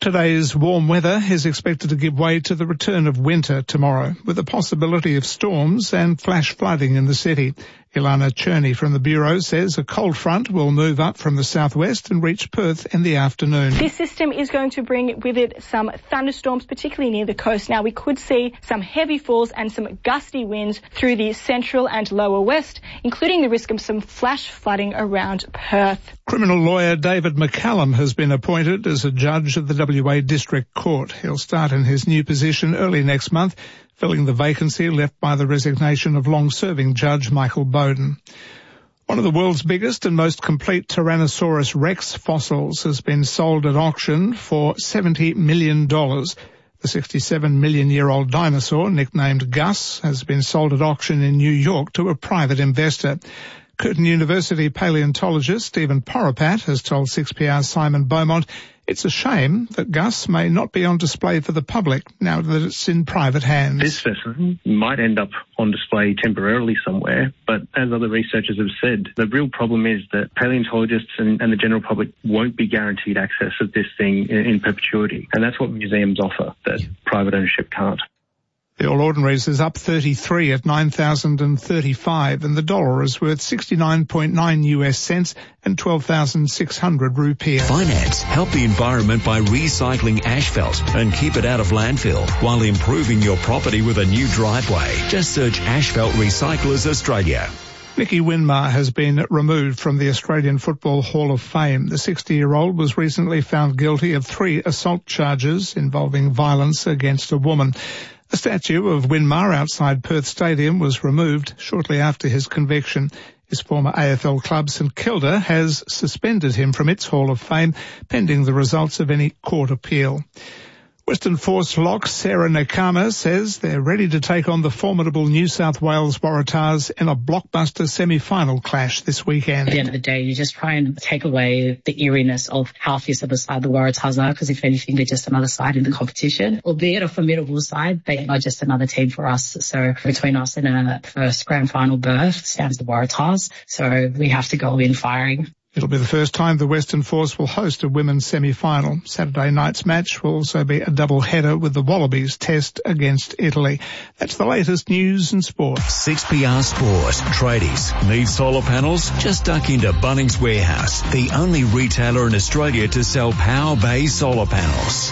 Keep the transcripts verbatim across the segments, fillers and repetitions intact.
Today's warm weather is expected to give way to the return of winter tomorrow, with the possibility of storms and flash flooding in the city. Ilana Cherney from the Bureau says a cold front will move up from the southwest and reach Perth in the afternoon. This system is going to bring with it some thunderstorms, particularly near the coast. Now, we could see some heavy falls and some gusty winds through the central and lower west, including the risk of some flash flooding around Perth. Criminal lawyer David McCallum has been appointed as a judge of the W A District Court. He'll start in his new position early next month, filling the vacancy left by the resignation of long-serving Judge Michael Bowden. One of the world's biggest and most complete Tyrannosaurus rex fossils has been sold at auction for seventy million dollars. The sixty-seven million year old dinosaur, nicknamed Gus, has been sold at auction in New York to a private investor. Curtin University paleontologist Stephen Poropat has told six P R's Simon Beaumont it's a shame that Gus may not be on display for the public now that it's in private hands. This specimen might end up on display temporarily somewhere, but as other researchers have said, the real problem is that paleontologists and, and the general public won't be guaranteed access of this thing in, in perpetuity. And that's what museums offer that yeah. private ownership can't. The All Ordinaries is up thirty-three at nine thousand thirty-five, and the dollar is worth sixty-nine point nine U S cents and twelve thousand six hundred rupiah. Finance. Help the environment by recycling asphalt and keep it out of landfill while improving your property with a new driveway. Just search Asphalt Recyclers Australia. Nicky Winmar has been removed from the Australian Football Hall of Fame. The sixty-year-old was recently found guilty of three assault charges involving violence against a woman. A statue of Winmar outside Perth Stadium was removed shortly after his conviction. His former A F L club St Kilda has suspended him from its Hall of Fame pending the results of any court appeal. Western Force lock Sarah Nakama says they're ready to take on the formidable New South Wales Waratahs in a blockbuster semi-final clash this weekend. At the end of the day, you just try and take away the eeriness of how fierce of a side the Waratahs are, because if anything, they're just another side in the competition. Albeit a formidable side, they are just another team for us. So between us and a first grand final berth stands the Waratahs. So we have to go in firing. It'll be the first time the Western Force will host a women's semi-final. Saturday night's match will also be a double-header with the Wallabies test against Italy. That's the latest news and sport. six P R Sport. Tradies. Need solar panels? Just duck into Bunnings Warehouse, the only retailer in Australia to sell Power Bay solar panels.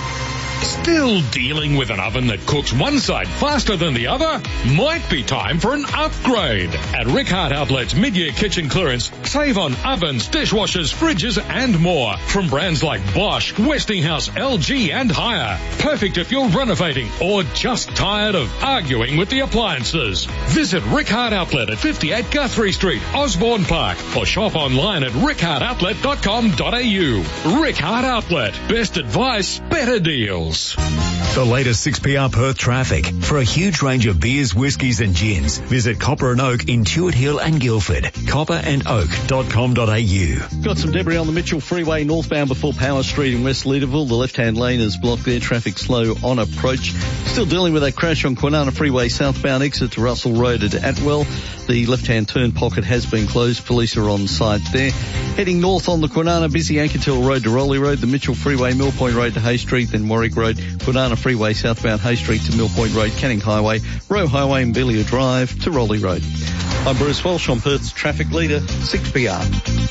Still dealing with an oven that cooks one side faster than the other? Might be time for an upgrade. At Rickard Outlet's mid-year kitchen clearance, save on ovens, dishwashers, fridges and more. From brands like Bosch, Westinghouse, L G and higher. Perfect if you're renovating or just tired of arguing with the appliances. Visit Rickard Outlet at fifty-eight Guthrie Street, Osborne Park, or shop online at rickard outlet dot com dot a u. Rickard Outlet. Best advice, better deals. The latest six P R Perth traffic. For a huge range of beers, whiskies and gins, visit Copper and Oak in Tuart Hill and Guildford. copper and oak dot com dot a u. Got some debris on the Mitchell Freeway northbound before Power Street in West Leederville. The left-hand lane is blocked there. Traffic slow on approach. Still dealing with that crash on Kwinana Freeway southbound exit to Russell Road at Atwell. The left-hand turn pocket has been closed. Police are on site there. Heading north on the Kwinana, busy Ankertil Road to Raleigh Road, the Mitchell Freeway, Mill Point Road to Hay Street, then Warwick Road, Kwinana Freeway southbound Hay Street to Mill Point Road, Canning Highway, Roe Highway and Belia Drive to Raleigh Road. I'm Bruce Walsh on Perth's traffic leader, six P R.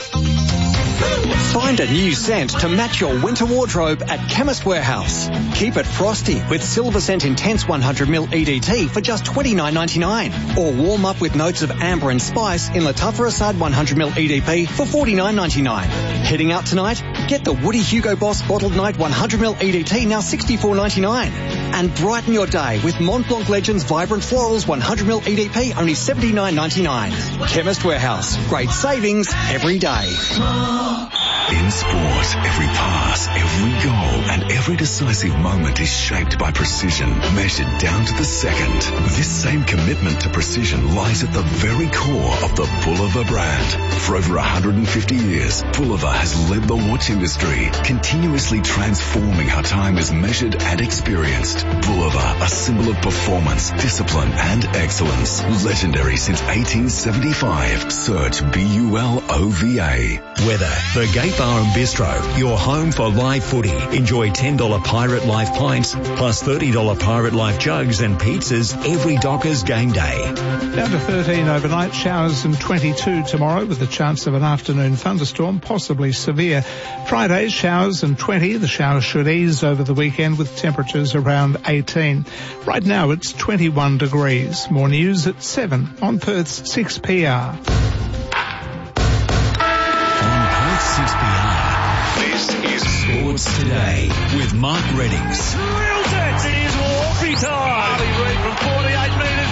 Find a new scent to match your winter wardrobe at Chemist Warehouse. Keep it frosty with Silver Scent Intense one hundred milliliter E D T for just twenty-nine ninety-nine. Or warm up with notes of amber and spice in Latafra Assad one hundred milliliter E D P for forty-nine ninety-nine. Heading out tonight? Get the Woody Hugo Boss Bottled Night one hundred milliliter E D T now sixty-four ninety-nine. And brighten your day with Mont Blanc Legends Vibrant Florals one hundred milliliter E D P only seventy-nine ninety-nine. Chemist Warehouse. Great savings every day. In sport, every pass, every goal, and every decisive moment is shaped by precision, measured down to the second. This same commitment to precision lies at the very core of the Bulova brand. For over one hundred fifty years, Bulova has led the watch industry, continuously transforming how time is measured and experienced. Bulova, a symbol of performance, discipline, and excellence. Legendary since eighteen seventy-five. Search B U L O V A. Weather. The Gate Bar and Bistro, your home for live footy. Enjoy ten ten dollars Pirate Life pints, plus thirty dollars Pirate Life jugs and pizzas every Dockers game day. Down to thirteen overnight, showers and twenty-two tomorrow with the chance of an afternoon thunderstorm, possibly severe. Friday, showers and twenty. The showers should ease over the weekend with temperatures around eighteen. Right now it's twenty-one degrees. More news at seven on Perth's six P R. On Perth six P R, This is Sports Today with Mark Reddings. Drills it! It is Wolfie time! Harley Reid from forty-eight metres.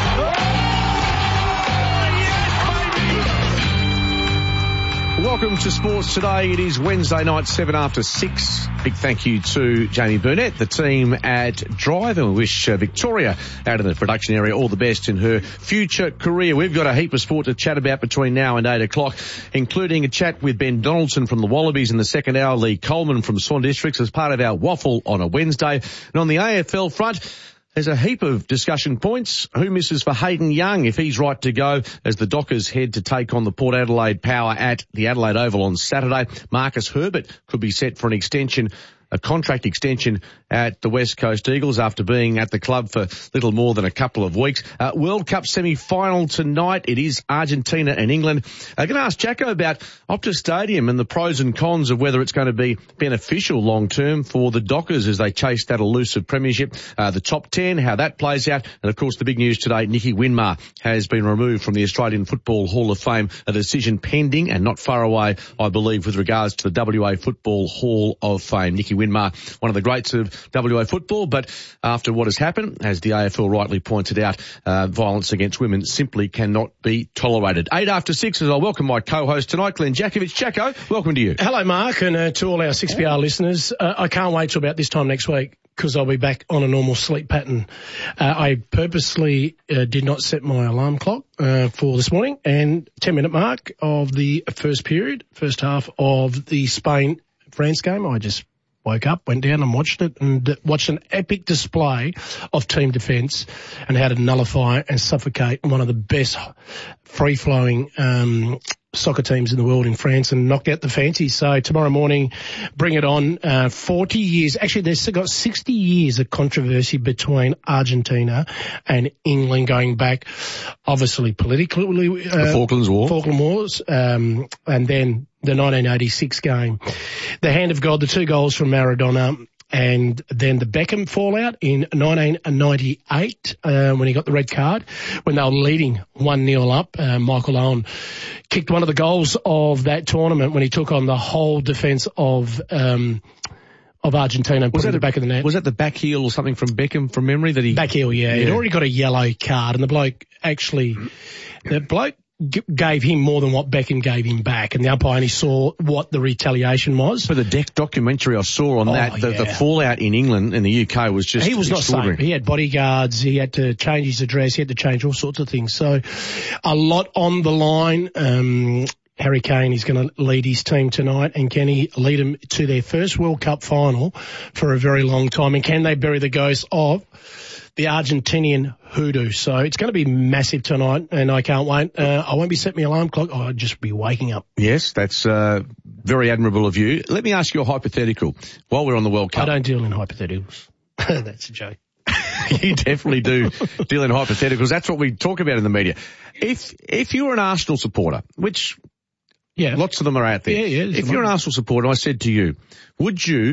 Welcome to Sports Today. It is Wednesday night, seven after six. Big thank you to Jamie Burnett, the team at Drive, and we wish uh, Victoria out in the production area all the best in her future career. We've got a heap of sport to chat about between now and eight o'clock, including a chat with Ben Donaldson from the Wallabies in the second hour, Lee Coleman from Swan Districts as part of our waffle on a Wednesday. And on the A F L front, there's a heap of discussion points. Who misses for Hayden Young if he's right to go as the Dockers head to take on the Port Adelaide Power at the Adelaide Oval on Saturday? Marcus Herbert could be set for an extension, a contract extension at the West Coast Eagles after being at the club for little more than a couple of weeks. Uh, World Cup semi-final tonight. It is Argentina and England. I'm going to ask Jacko about Optus Stadium and the pros and cons of whether it's going to be beneficial long-term for the Dockers as they chase that elusive premiership. Uh, the top ten, how that plays out. And, of course, the big news today, Nicky Winmar has been removed from the Australian Football Hall of Fame. A decision pending and not far away, I believe, with regards to the W A Football Hall of Fame. Nicky Winmar, one of the greats of W A football, but after what has happened, as the A F L rightly pointed out, uh, violence against women simply cannot be tolerated. Eight after six as I welcome my co-host tonight, Glenn Jakovich. Jacko, welcome to you. Hello, Mark, and uh, to all our six P R listeners. Uh, I can't wait till about this time next week because I'll be back on a normal sleep pattern. Uh, I purposely uh, did not set my alarm clock uh, for this morning, and ten-minute mark of the first period, first half of the Spain-France game, I just woke up, went down and watched it and watched an epic display of team defence and how to nullify and suffocate one of the best free-flowing um, soccer teams in the world in France and knock out the fancies. So tomorrow morning, bring it on. Uh, forty years. Actually, there's got sixty years of controversy between Argentina and England going back, obviously politically. Uh, the Falklands War. Falkland Wars. Um, and then the nineteen eighty-six game. The hand of God, the two goals from Maradona, and then the Beckham fallout in nineteen ninety-eight uh, when he got the red card, when they were leading one nil up. Uh, Michael Owen kicked one of the goals of that tournament when he took on the whole defence of um, of Argentina and put it in the back of the net. Was that the back heel or something from Beckham from memory that he... Back heel, yeah. yeah. He'd already got a yellow card, and the bloke actually... The bloke g- gave him more than what Beckham gave him back, and the umpire only saw what the retaliation was. But the deck documentary I saw on oh, that, the, yeah. the fallout in England and the U K was just He was not extraordinary. safe. He had bodyguards, he had to change his address, he had to change all sorts of things. So a lot on the line. Um, Harry Kane is going to lead his team tonight, and can he lead them to their first World Cup final for a very long time? And can they bury the ghost of the Argentinian hoodoo? So it's going to be massive tonight, and I can't wait. Uh, I won't be setting my alarm clock. I'll just be waking up. Yes, that's uh, very admirable of you. Let me ask you a hypothetical while we're on the World Cup. I don't deal in hypotheticals. That's a joke. You definitely do deal in hypotheticals. That's what we talk about in the media. If if you were an Arsenal supporter, which yeah, lots of them are out there. Yeah, yeah, if you're an Arsenal supporter, I said to you, would you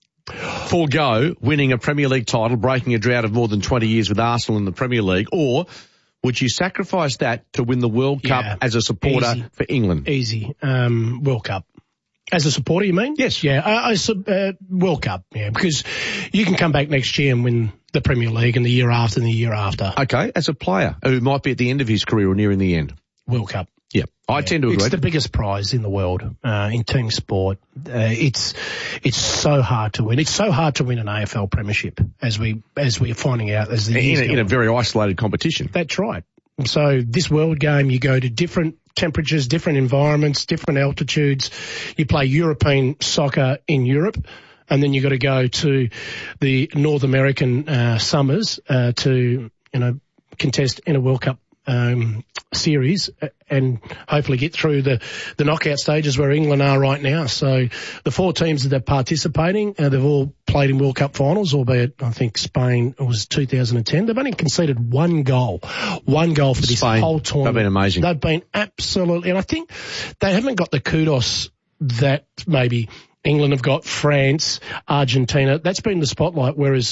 forego winning a Premier League title, breaking a drought of more than twenty years with Arsenal in the Premier League, or would you sacrifice that to win the World Cup yeah, as a supporter easy. for England? Easy. Um, World Cup. As a supporter, you mean? Yes. Yeah, uh, uh, World Cup, yeah, because you can come back next year and win the Premier League and the year after and the year after. Okay, as a player who might be at the end of his career or nearing the end. World Cup. Yeah, I yeah. tend to agree. It's the biggest prize in the world uh, in team sport. Uh, it's it's so hard to win. It's so hard to win an A F L premiership, as we as we're finding out as the years in, a, in a very isolated competition. That's right. So this World Game, you go to different temperatures, different environments, different altitudes. You play European soccer in Europe, and then you got to go to the North American uh, summers uh, to you know contest in a World Cup Um, series and hopefully get through the, the knockout stages where England are right now. So the four teams that are participating, uh, they've all played in World Cup finals, albeit I think Spain was two thousand ten. They've only conceded one goal, one goal for this Spain, whole tournament. They've been amazing. They've been absolutely, and I think they haven't got the kudos that maybe England have got, France, Argentina. That's been the spotlight, whereas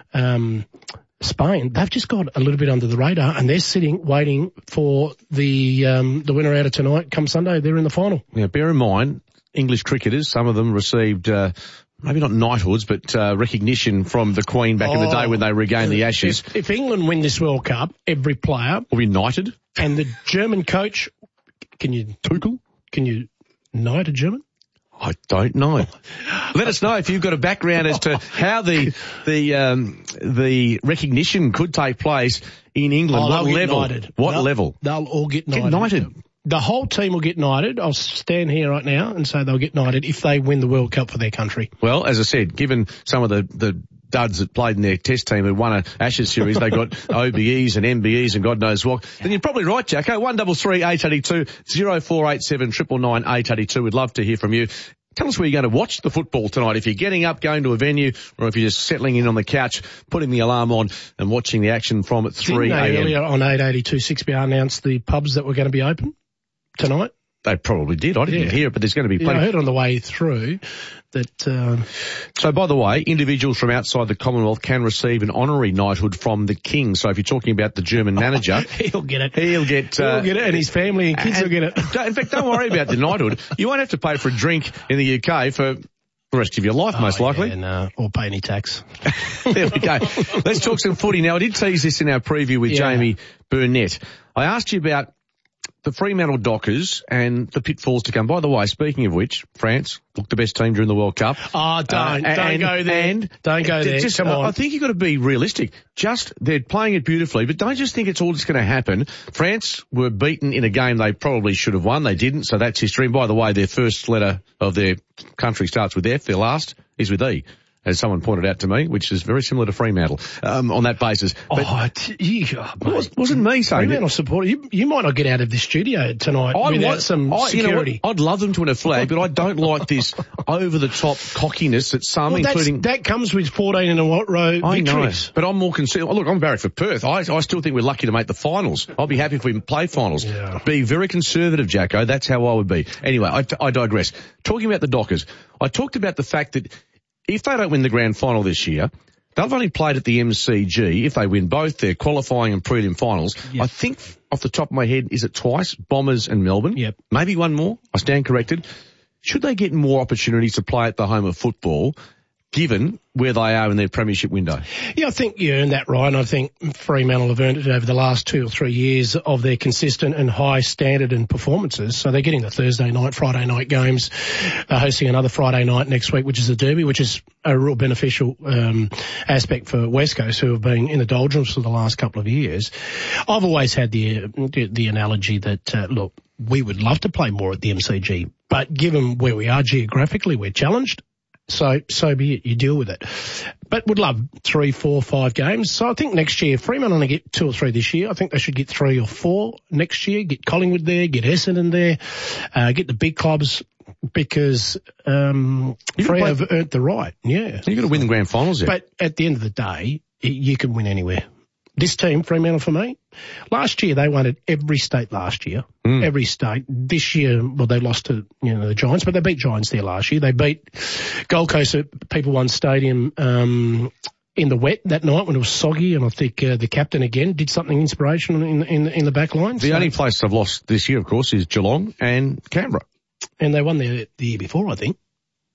um, Spain, they've just got a little bit under the radar, and they're sitting waiting for the um, the winner out of tonight. Come Sunday, they're in the final. Now, bear in mind, English cricketers, some of them received uh, maybe not knighthoods, but uh, recognition from the Queen back oh, in the day when they regained the Ashes. If, if England win this World Cup, every player will be knighted, and the German coach, can you Tuchel? Can you knight a German? I don't know. Let us know if you've got a background as to how the the um, the recognition could take place in England. Oh, what level? Knighted. What they'll, level? They'll all get knighted. Get knighted. The whole team will get knighted. I'll stand here right now and say they'll get knighted if they win the World Cup for their country. Well, as I said, given some of the, the duds that played in their test team who won a Ashes series, they got O B Es and M B Es and God knows what. Then you're probably right, Jacko. One double three eight eight two zero four eight seven triple nine eight eight two. We'd love to hear from you. Tell us where you're going to watch the football tonight. If you're getting up, going to a venue, or if you're just settling in on the couch, putting the alarm on and watching the action from at three a.m. Didn't they earlier on eight eighty-two six B R announced the pubs that were going to be open tonight? They probably did. I didn't yeah. hear it, but there's going to be plenty. Yeah, I heard on the way through that... Um... So, by the way, individuals from outside the Commonwealth can receive an honorary knighthood from the King. So if you're talking about the German manager... he'll get it. He'll get... Uh, he'll get it, and his family and kids and, will get it. In fact, don't worry about the knighthood. You won't have to pay for a drink in the U K for... the rest of your life, oh, most likely. Yeah, no, or pay any tax. There we go. Let's talk some footy. Now, I did tease this in our preview with yeah. Jamie Burnett. I asked you about the Fremantle Dockers and the pitfalls to come. By the way, speaking of which, France looked the best team during the World Cup. Oh, don't. Uh, don't and, go there. And don't go there. Just, Come on. I think you've got to be realistic. Just, they're playing it beautifully, but don't just think it's all just going to happen. France were beaten in a game they probably should have won. They didn't, so that's history. And by the way, their first letter of their country starts with F. Their last is with E, as someone pointed out to me, which is very similar to Fremantle um, on that basis. But oh, t- oh was, wasn't me saying Fremantle supporter. You, you might not get out of the studio tonight I without want, some I, security. You know, I'd love them to win a flag, but I don't like this over-the-top cockiness that some, well, including... that comes with fourteen in a row I victories. Know, but I'm more concerned... Look, I'm barrack for Perth. I, I still think we're lucky to make the finals. I'll be happy if we play finals. Yeah. Be very conservative, Jacko. That's how I would be. Anyway, I, I digress. Talking about the Dockers, I talked about the fact that if they don't win the grand final this year, they've only played at the M C G. If they win both their qualifying and prelim finals, yep. I think off the top of my head, is it twice? Bombers and Melbourne? Yep. Maybe one more. I stand corrected. Should they get more opportunities to play at the home of football, given where they are in their premiership window? Yeah, I think you earned that right, and I think Fremantle have earned it over the last two or three years of their consistent and high standard and performances. So they're getting the Thursday night, Friday night games, uh, hosting another Friday night next week, which is a derby, which is a real beneficial um, aspect for West Coast, who have been in the doldrums for the last couple of years. I've always had the the, the analogy that, uh, look, we would love to play more at the M C G, but given where we are geographically, we're challenged. So, so be it. You deal with it. But would love three, four, five games. So I think next year, Fremantle only get two or three this year. I think they should get three or four next year. Get Collingwood there, get Essendon there, uh, get the big clubs, because, um, Free have earned the right. Yeah. You've got to win the grand finals there. But at the end of the day, you can win anywhere. This team, Fremantle for me, last year they won at every state last year. Mm. Every state. This year, well, they lost to, you know, the Giants, but they beat Giants there last year. They beat Gold Coast at People One Stadium, um, in the wet that night when it was soggy, and I think uh, the captain again did something inspirational in, in, in the back line. The so. only place they've lost this year, of course, is Geelong and Canberra. And they won there the year before, I think.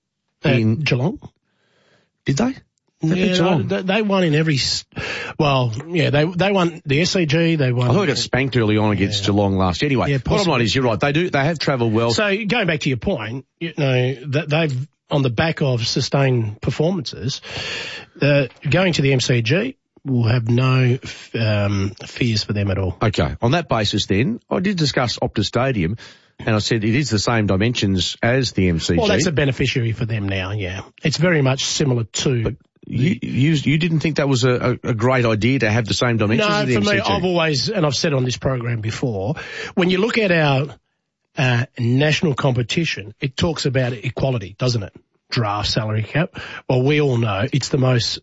In Geelong. Did they? They, yeah, they, they won in every, well, yeah, they they won the S C G, they won. I thought they got spanked early on against yeah. Geelong last year. Anyway, yeah, bottom line is you're right. They do, they have travelled well. So going back to your point, you know, that they've, on the back of sustained performances, uh, going to the M C G will have no um, fears for them at all. Okay. On that basis then, I did discuss Optus Stadium. And I said it is the same dimensions as the M C G. Well, that's a beneficiary for them now, yeah. It's very much similar to... But you, you, you didn't think that was a, a great idea to have the same dimensions no, as the M C G? No, for me, I've always, and I've said on this program before, when you look at our uh, national competition, it talks about equality, doesn't it? draft salary cap. Well, we all know it's the most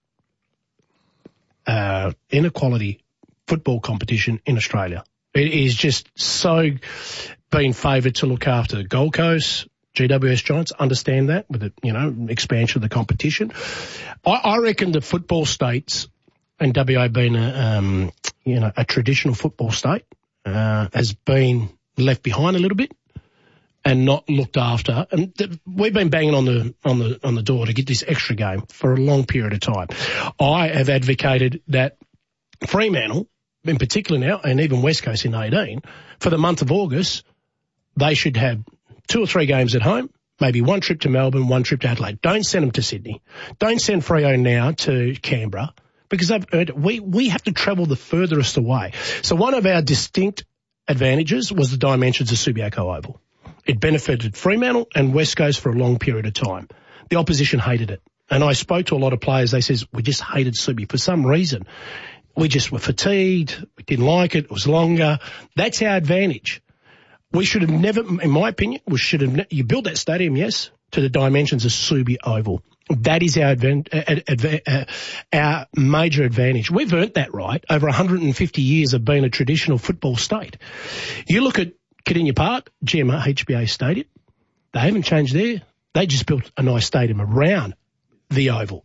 uh, inequality football competition in Australia. It is just so being favoured to look after Gold Coast. G W S Giants understand that with the, you know, expansion of the competition. I, I reckon the football states, and W A being a, um, you know, a traditional football state, uh, has been left behind a little bit and not looked after. And th- we've been banging on the, on the, on the door to get this extra game for a long period of time. I have advocated that Fremantle, in particular now, and even West Coast in eighteen, for the month of August, they should have two or three games at home, maybe one trip to Melbourne, one trip to Adelaide. Don't send them to Sydney. Don't send Freo now to Canberra because they've earned it. We, we have to travel the furthest away. So one of our distinct advantages was the dimensions of Subiaco Oval. It benefited Fremantle and West Coast for a long period of time. The opposition hated it. And I spoke to a lot of players. They says, we just hated Subi for some reason. We just were fatigued. We didn't like it. It was longer. That's our advantage. We should have never, in my opinion, we should have, ne- you build that stadium, yes, to the dimensions of Subi Oval. That is our advan- uh, adva- uh, our major advantage. We've earned that right over one hundred fifty years of being a traditional football state. You look at Cardinia Park, G M H B A Stadium, they haven't changed there. They just built a nice stadium around the Oval.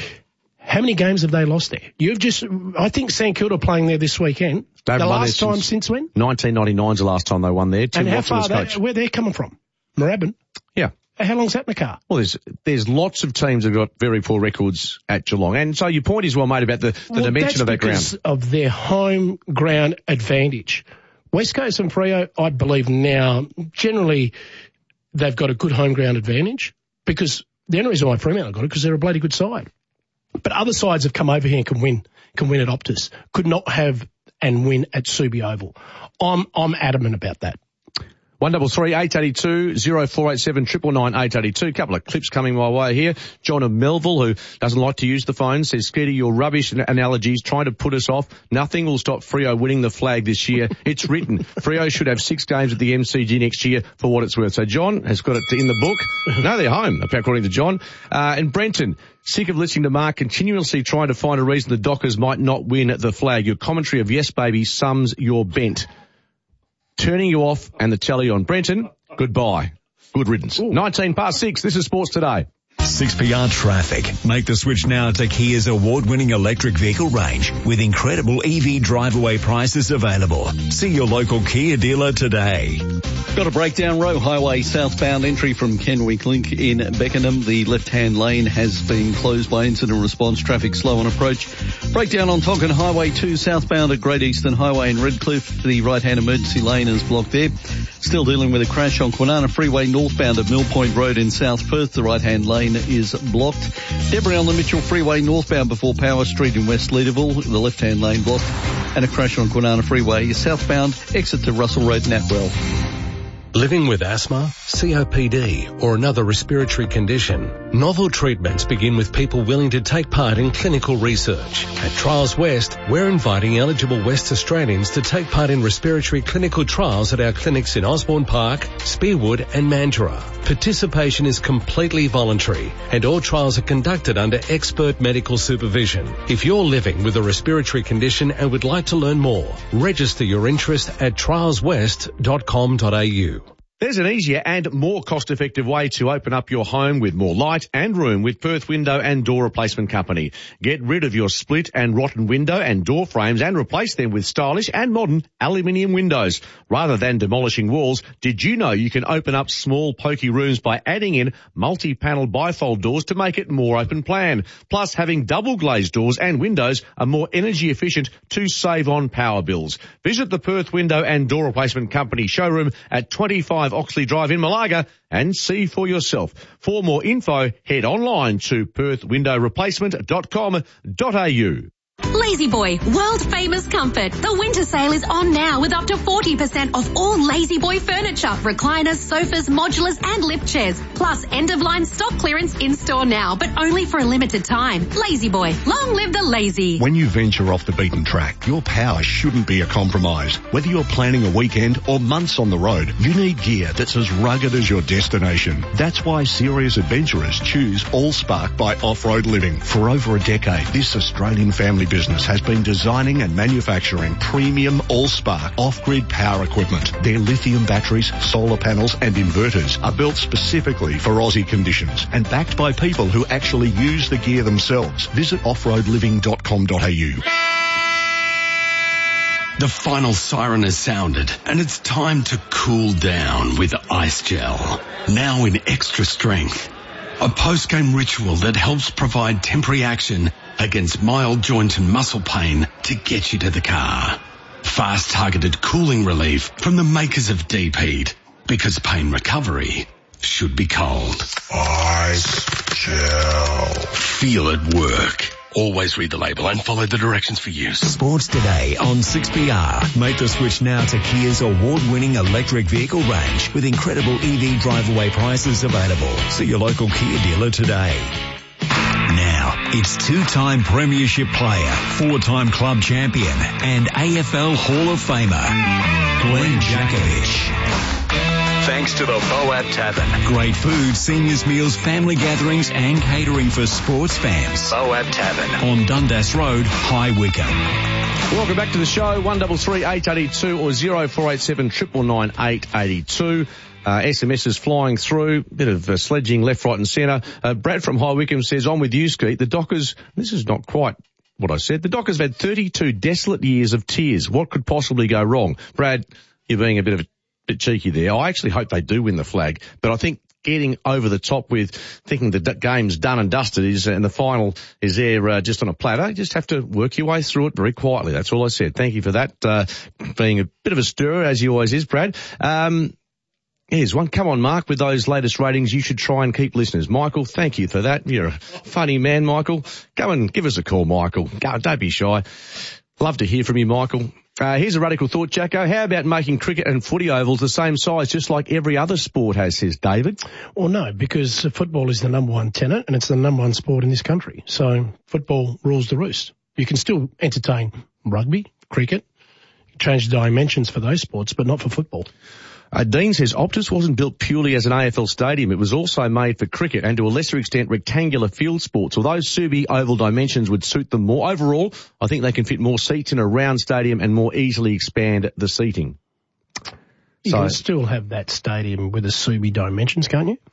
How many games have they lost there? You've just, I think St Kilda playing there this weekend. They've the last time since when? nineteen ninety-nine is the last time they won there. Tim and how Watson far, they, where they're coming from? Moorabbin? Yeah. How long's that in the car? Well, there's there's lots of teams that have got very poor records at Geelong. And so your point is well made about the, the well, dimension of that ground. That's because of their home ground advantage. West Coast and Freo, I believe now, generally they've got a good home ground advantage because the only reason why Fremantle got it because they're a bloody good side. But other sides have come over here and can win, can win at Optus. Could not have and win at Subi Oval. I'm, I'm adamant about that. One double three eight eighty two zero four eight seven triple nine eight eighty two. Couple of clips coming my way here. John of Melville, who doesn't like to use the phone, says, Skeeter, your rubbish analogies trying to put us off. Nothing will stop Freo winning the flag this year. It's written. Freo should have six games at the M C G next year for what it's worth. So John has got it in the book. No, they're home, according to John. Uh, and Brenton, sick of listening to Mark continuously trying to find a reason the Dockers might not win the flag. Your commentary of Yes Baby sums your bent. Turning you off and the telly on. Brenton, goodbye. Good riddance. Ooh. nineteen past six. This is Sports Today. six P R Traffic. Make the switch now to Kia's award-winning electric vehicle range with incredible E V drive-away prices available. See your local Kia dealer today. Got a breakdown. Roe Highway southbound entry from Kenwick Link in Beckenham. The left-hand lane has been closed by incident response. Traffic slow on approach. Breakdown on Tonkin Highway two southbound at Great Eastern Highway in Redcliffe. The right-hand emergency lane is blocked there. Still dealing with a crash on Kwinana Freeway northbound at Mill Point Road in South Perth. The right-hand lane is blocked. Debris on the Mitchell Freeway northbound before Power Street in West Leederville. The left-hand lane blocked. And a crash on Kwinana Freeway southbound exit to Russell Road, Natwell. Living with asthma, C O P D, or another respiratory condition, novel treatments begin with people willing to take part in clinical research. At Trials West, we're inviting eligible West Australians to take part in respiratory clinical trials at our clinics in Osborne Park, Spearwood and Mandurah. Participation is completely voluntary and all trials are conducted under expert medical supervision. If you're living with a respiratory condition and would like to learn more, register your interest at trials west dot com dot a u. There's an easier and more cost-effective way to open up your home with more light and room with Perth Window and Door Replacement Company. Get rid of your split and rotten window and door frames and replace them with stylish and modern aluminium windows. Rather than demolishing walls, did you know you can open up small pokey rooms by adding in multi-panel bifold doors to make it more open plan? Plus, having double glazed doors and windows are more energy efficient to save on power bills. Visit the Perth Window and Door Replacement Company showroom at twenty-five Oxley Drive in Malaga and see for yourself. For more info, head online to perth window replacement dot com dot a u. Lazy Boy, world famous comfort. The winter sale is on now with up to forty percent off all Lazy Boy furniture, recliners, sofas, modulars and lift chairs. Plus end of line stock clearance in store now, but only for a limited time. Lazy Boy, long live the lazy. When you venture off the beaten track, your power shouldn't be a compromise. Whether you're planning a weekend or months on the road, you need gear that's as rugged as your destination. That's why serious adventurers choose Allspark by Off-Road Living. For over a decade, this Australian family business has been designing and manufacturing premium Allspark off-grid power equipment. Their lithium batteries, solar panels and inverters are built specifically for Aussie conditions and backed by people who actually use the gear themselves. Visit off road living dot com dot a u. The final siren has sounded and it's time to cool down with Ice Gel. Now in extra strength. A post-game ritual that helps provide temporary action against mild joint and muscle pain to get you to the car. Fast targeted cooling relief from the makers of Deep Heat, because pain recovery should be cold. Ice Gel. Feel it work. Always read the label and follow the directions for use. Sports Today on six B R. Make the switch now to Kia's award-winning electric vehicle range with incredible E V drive-away prices available. See your local Kia dealer today. Now, it's two-time premiership player, four-time club champion and A F L Hall of Famer, Glenn Jakovich. Thanks to the Boab Tavern. Great food, seniors meals, family gatherings and catering for sports fans. Boab Tavern on Dundas Road, High Wycombe. Welcome back to the show. one three three eight eight two or zero four eight seven nine nine eight eight two. Uh, S M Ss flying through, bit of uh, sledging left, right and centre. Uh, Brad from High Wycombe says, on with you, Skeet. The Dockers, this is not quite what I said. The Dockers have had thirty-two desolate years of tears. What could possibly go wrong? Brad, you're being a bit of a bit cheeky there. I actually hope they do win the flag, but I think getting over the top with thinking the d- game's done and dusted is, and the final is there uh, just on a platter. You just have to work your way through it very quietly. That's all I said. Thank you for that. Uh, being a bit of a stirrer, as he always is, Brad. Um, Here's one. Come on, Mark, with those latest ratings, you should try and keep listeners. Michael, thank you for that. You're a funny man, Michael. Go and give us a call, Michael. Go, don't be shy. Love to hear from you, Michael. Uh, here's a radical thought, Jacko. How about making cricket and footy ovals the same size, just like every other sport has, says David? Well, no, because football is the number one tenant and it's the number one sport in this country. So football rules the roost. You can still entertain rugby, cricket, change the dimensions for those sports, but not for football. Uh, Dean says Optus wasn't built purely as an A F L stadium. It was also made for cricket and to a lesser extent rectangular field sports. Although Subi oval dimensions would suit them more, overall I think they can fit more seats in a round stadium and more easily expand the seating. You so, can still have that stadium with the Subi dimensions, can't you?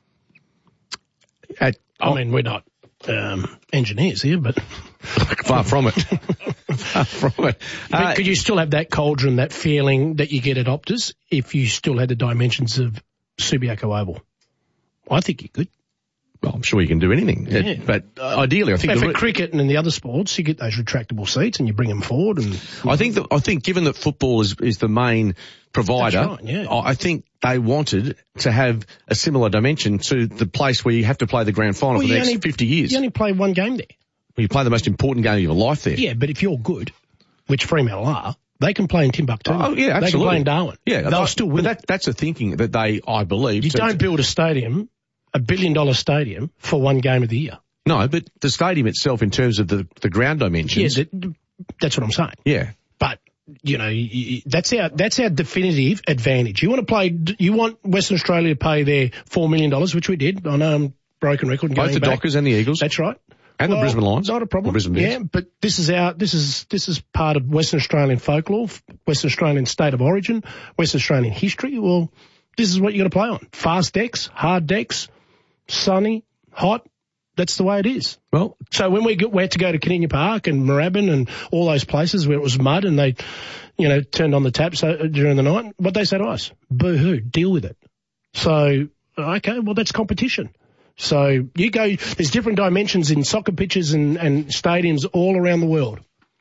At, I mean, we're not um, engineers here, but far from it. Far from it. But Uh, could you still have that cauldron, that feeling that you get at Optus if you still had the dimensions of Subiaco Oval? I think you could. Well, I'm sure you can do anything. Yeah. It, but uh, ideally, I think But the for re- cricket and in the other sports, you get those retractable seats and you bring them forward. And I think that I think given that football is is the main provider, That's right, yeah. I I think they wanted to have a similar dimension to the place where you have to play the grand final Well, for the you next only- fifty years. you only play one game there. You play the most important game of your life there. Yeah, but if you're good, which Fremantle are, they can play in Timbuktu. Oh, yeah, absolutely. They can play in Darwin. Yeah, they'll I- still but win. that, that's a thinking that they, I believe. You to- don't build a stadium, a billion dollar stadium, for one game of the year. No, but the stadium itself, in terms of the the ground dimensions. Yeah, that, that's what I'm saying. Yeah. But, you know, you, you, that's our that's our definitive advantage. You want to play, you want Western Australia to pay their four million dollars, which we did. I know I'm broken record. Both going the back. Dockers and the Eagles. That's right. And Well, the Brisbane Lions. Not a problem. Or Brisbane Bears. Yeah, but this is our, this is, this is part of Western Australian folklore, Western Australian state of origin, Western Australian history. Well, this is what you got to play on. Fast decks, hard decks, sunny, hot. That's the way it is. Well, so when we, get, we had to go to Canina Park and Moorabbin and all those places where it was mud and they, you know, turned on the taps during the night, what they say to us, boo-hoo, deal with it. So, okay, well, that's competition. So you go, there's different dimensions in soccer pitches and, and stadiums all around the world.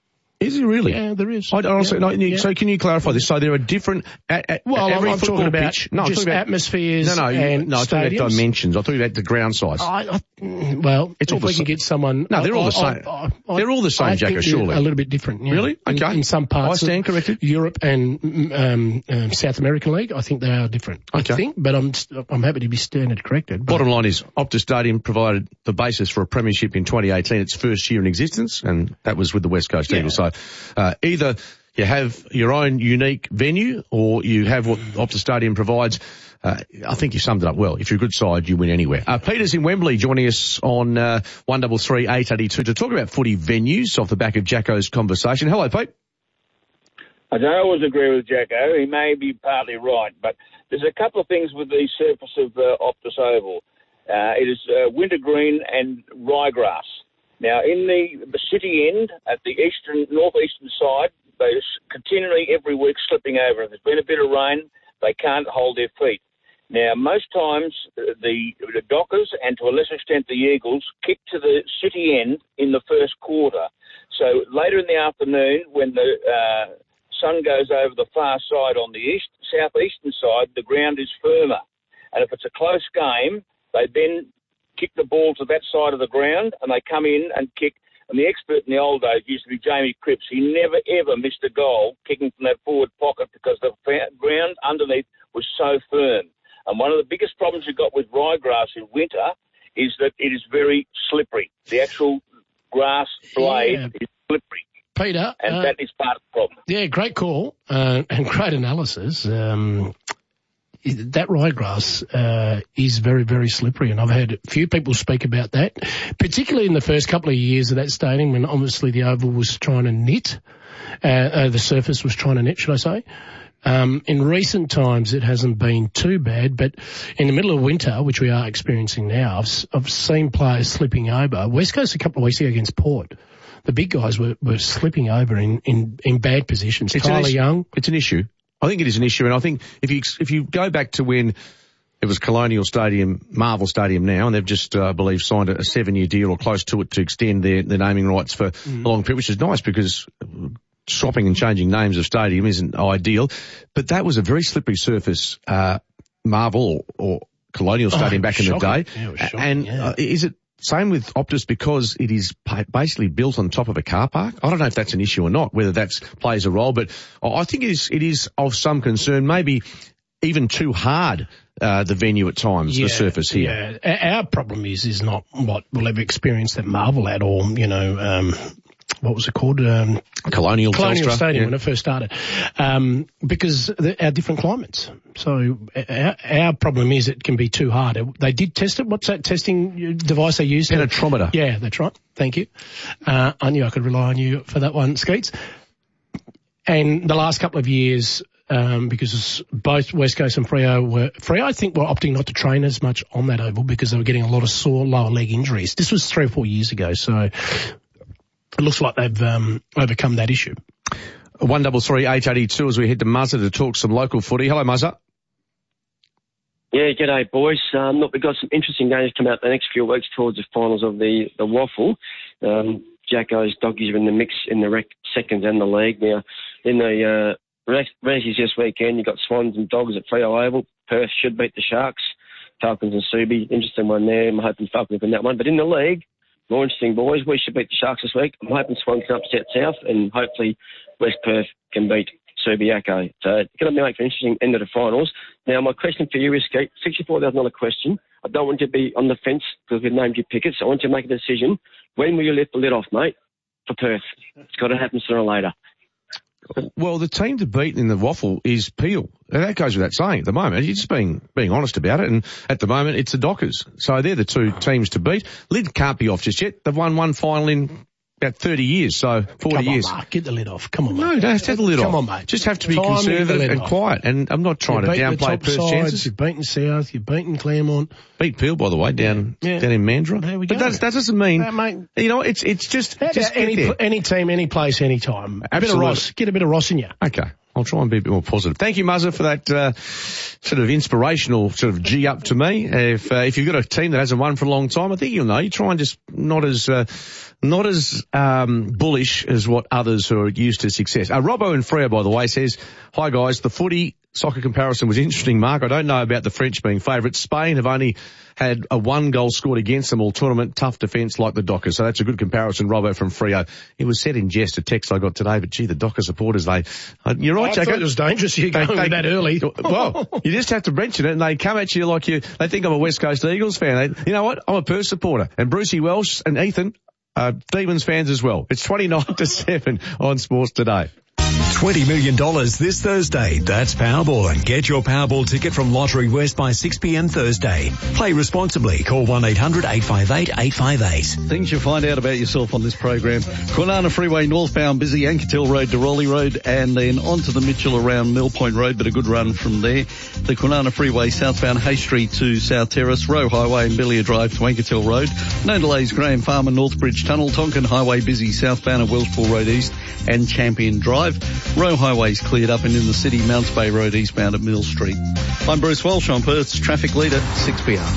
Is it really? Yeah, there is. I honestly, yeah, no, you, yeah. So can you clarify this? So there are different, at, at, well, at every I'm, I'm talking about pitch, no, just I'm talking about atmospheres no, no, and no, I'm talking about dimensions. I'm talking about the ground size. I, I, well, it's if all the we same. can get someone... No, they're all I, the same. I, I, they're all the same, I Jacko, think surely. A little bit different, yeah. Really? Okay. In, in some parts I stand of corrected. Europe and um, um, South American League, I think they are different. Okay. I think, but I'm I'm happy to be standard corrected. Bottom line is, Optus Stadium provided the basis for a premiership in twenty eighteen, its first year in existence, and that was with the West Coast Eagles. Yeah. So uh, either you have your own unique venue or you have what Optus Stadium provides. Uh, I think you summed it up well. If you're a good side, you win anywhere. Uh, Peter's in Wembley joining us on uh, one double three eight eighty two to talk about footy venues off the back of Jacko's conversation. Hello, Pete. I don't always agree with Jacko. He may be partly right, but there's a couple of things with the surface of uh, Optus Oval. Uh, it is uh, wintergreen and ryegrass. Now, in the, the city end, at the eastern, northeastern side, they're continually every week slipping over. If there's been a bit of rain, they can't hold their feet. Now, most times the, the Dockers and to a lesser extent the Eagles kick to the city end in the first quarter. So later in the afternoon, when the uh, sun goes over the far side on the east, southeastern side, the ground is firmer. And if it's a close game, they then kick the ball to that side of the ground and they come in and kick. And the expert in the old days used to be Jamie Cripps. He never, ever missed a goal kicking from that forward pocket because the ground underneath was so firm. And one of the biggest problems you've got with ryegrass in winter is that it is very slippery. The actual grass blade yeah. is slippery. Peter. And uh, that is part of the problem. Yeah, great call uh, and great analysis. Um, that ryegrass uh, is very, very slippery, and I've heard a few people speak about that, particularly in the first couple of years of that stadium when obviously the oval was trying to knit, uh, uh, the surface was trying to knit, should I say. Um, in recent times, it hasn't been too bad, but in the middle of winter, which we are experiencing now, I've, I've seen players slipping over. West Coast a couple of weeks ago against Port, the big guys were, were slipping over in, in, in bad positions. It's Tyler an Young. It's an issue. I think it is an issue, and I think if you if you go back to when it was Colonial Stadium, Marvel Stadium now, and they've just, uh, I believe, signed a seven-year deal or close to it to extend their, their naming rights for mm. a long period, which is nice because swapping and changing names of stadium isn't ideal. But that was a very slippery surface, uh, Marvel or, or Colonial Stadium oh, back in shocking. the day. Yeah, it was shocking, and yeah. uh, is it same with Optus because it is basically built on top of a car park? I don't know if that's an issue or not, whether that plays a role, but I think it is, it is of some concern, maybe even too hard, uh, the venue at times, yeah, the surface here. Yeah. Our problem is, is not what we'll ever experience that Marvel had or, you know, um, what was it called? Um, Colonial Colonial Telstra, Stadium yeah. when it first started. Um, because the, our different climates. So our, our problem is it can be too hard. They did test it. What's that testing device they used? Penetrometer. Yeah, that's right. Thank you. Uh, I knew I could rely on you for that one, Skeets. And the last couple of years, um, because both West Coast and Freo were, Freo I think were opting not to train as much on that oval because they were getting a lot of sore lower leg injuries. This was three or four years ago, so it looks like they've um, overcome that issue. One double three eight eighty two as we head to Muzza to talk some local footy. Hello, Muzza. Yeah, g'day, boys. Um, look, we've got some interesting games coming out the next few weeks towards the finals of the, the Waffle. Um, Jacko's Doggies are in the mix in the rec seconds and the league. Now, in the uh, races this weekend, you've got Swans and Dogs at Freo Oval. Perth should beat the Sharks. Falcons and Subi, interesting one there. I'm hoping Falcons win that one. But in the league, more interesting, boys. We should beat the Sharks this week. I'm hoping Swans can upset South, and hopefully West Perth can beat Subiaco. So it's going to make an interesting end of the finals. Now, my question for you is, Kate, sixty-four thousand dollars question. I don't want you to be on the fence because we've named you pickets. I want you to make a decision. When will you lift the lid off, mate, for Perth? It's got to happen sooner or later. Well, the team to beat in the Waffle is Peel. And that goes without saying at the moment. You're just being being honest about it. And at the moment, it's the Dockers. So they're the two teams to beat. Lid can't be off just yet. They've won one final in about thirty years, so forty Come on, years. Mark, get the lid off. Come on, mate. No, don't have to have the lid Come off. on, mate. Just have to be Time to get the conservative lid and off. quiet. And I'm not trying You've to beaten the downplay top Perth's sides, chances. You've beaten South, you've beaten Claremont. Beat Peel, by the way, down Yeah. down in Mandurah. There we but go. That's, that doesn't mean, Uh, mate. you know, it's it's just, How just about get any there. any team, any place, any time. A bit of Absolutely. Ross. Get a bit of Ross in you. Okay. I'll try and be a bit more positive. Thank you, Muzza, for that uh, sort of inspirational sort of G up to me. If uh, if you've got a team that hasn't won for a long time, I think you'll know. You try and just not as uh, not as um, bullish as what others who are used to success. Uh, Robbo in Freo, by the way, says, "Hi guys, the footy soccer comparison was interesting, Mark. I don't know about the French being favourites. Spain have only had a one goal scored against them all tournament, tough defence like the Dockers. So that's a good comparison, Robbo from Freo. It was said in jest, a text I got today, but gee, the Docker supporters, they, uh, you're right, I Jack. thought it was dangerous you going with that early. Well, you just have to mention it and they come at you like you, they think I'm a West Coast Eagles fan. They, you know what? I'm a Perth supporter. And Brucey Welsh and Ethan, uh, Demons fans as well. It's twenty-nine to seven on Sports Today. twenty million dollars this Thursday. That's Powerball, and get your Powerball ticket from Lottery West by six p.m. Thursday. Play responsibly. Call one eight hundred eight five eight eight five eight. Things you find out about yourself on this program. Kwinana Freeway northbound busy, Anketil Road to Raleigh Road, and then onto the Mitchell around Mill Point Road, but a good run from there. The Kwinana Freeway southbound Hay Street to South Terrace, Rowe Highway and Billier Drive to Anketil Road. No delays, Graham Farm and Northbridge Tunnel, Tonkin Highway busy southbound at Welshpool Road East and Champion Drive. Rowe Highway's cleared up, and in the city, Mounts Bay Road eastbound at Mill Street. I'm Bruce Welsh on Perth's Traffic Leader, six P R.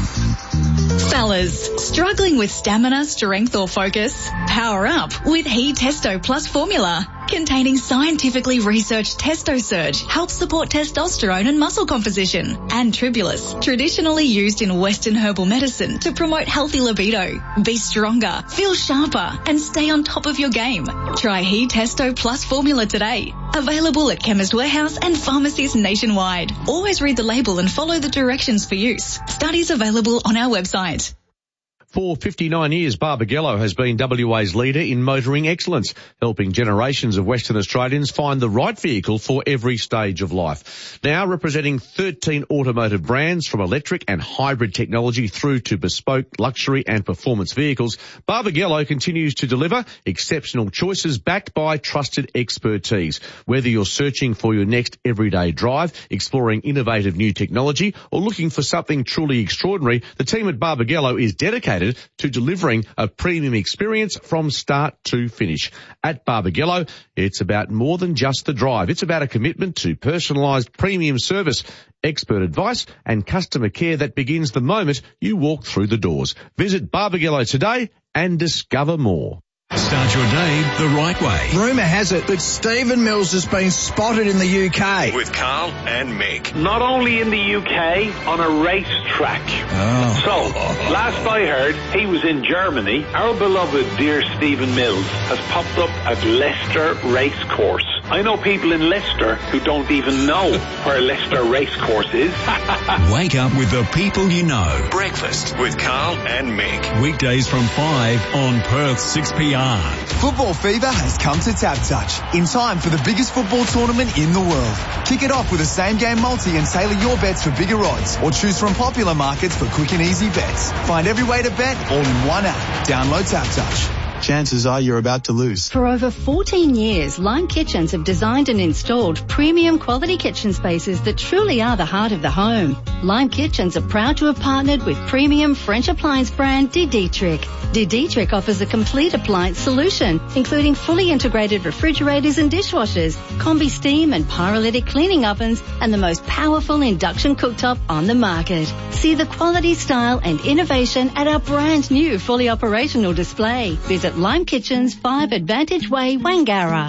Fellas, struggling with stamina, strength or focus? Power up with He Testo Plus formula. Containing scientifically researched Testo Surge, helps support testosterone and muscle composition. And Tribulus, traditionally used in Western herbal medicine to promote healthy libido. Be stronger, feel sharper, and stay on top of your game. Try He Testo Plus formula today. Available at Chemist Warehouse and pharmacies nationwide. Always read the label and follow the directions for use. Studies available on our website. For fifty-nine years, Barbagallo has been W A's leader in motoring excellence, helping generations of Western Australians find the right vehicle for every stage of life. Now representing thirteen automotive brands, from electric and hybrid technology through to bespoke luxury and performance vehicles, Barbagallo continues to deliver exceptional choices backed by trusted expertise. Whether you're searching for your next everyday drive, exploring innovative new technology, or looking for something truly extraordinary, the team at Barbagallo is dedicated to delivering a premium experience from start to finish. At Barbagallo, it's about more than just the drive. It's about a commitment to personalised premium service, expert advice and customer care that begins the moment you walk through the doors. Visit Barbagallo today and discover more. Start your day the right way. Rumour has it that Stephen Mills has been spotted in the U K. With Carl and Mick. Not only in the U K, on a racetrack. Oh. So, last I heard, he was in Germany. Our beloved dear Stephen Mills has popped up at Leicester Racecourse. I know people in Leicester who don't even know where Leicester Racecourse is. Wake up with the people you know. Breakfast with Carl and Mick. Weekdays from five on Perth six P R. Football fever has come to TapTouch in time for the biggest football tournament in the world. Kick it off with a same-game multi and tailor your bets for bigger odds, or choose from popular markets for quick and easy bets. Find every way to bet all in one app. Download TapTouch. Chances are you're about to lose. For over fourteen years, Lime Kitchens have designed and installed premium quality kitchen spaces that truly are the heart of the home. Lime Kitchens are proud to have partnered with premium French appliance brand De Dietrich. De Dietrich offers a complete appliance solution, including fully integrated refrigerators and dishwashers, combi steam and pyrolytic cleaning ovens, and the most powerful induction cooktop on the market. See the quality, style and innovation at our brand new fully operational display. Visit Lime Kitchens, five Advantage Way, Wangara.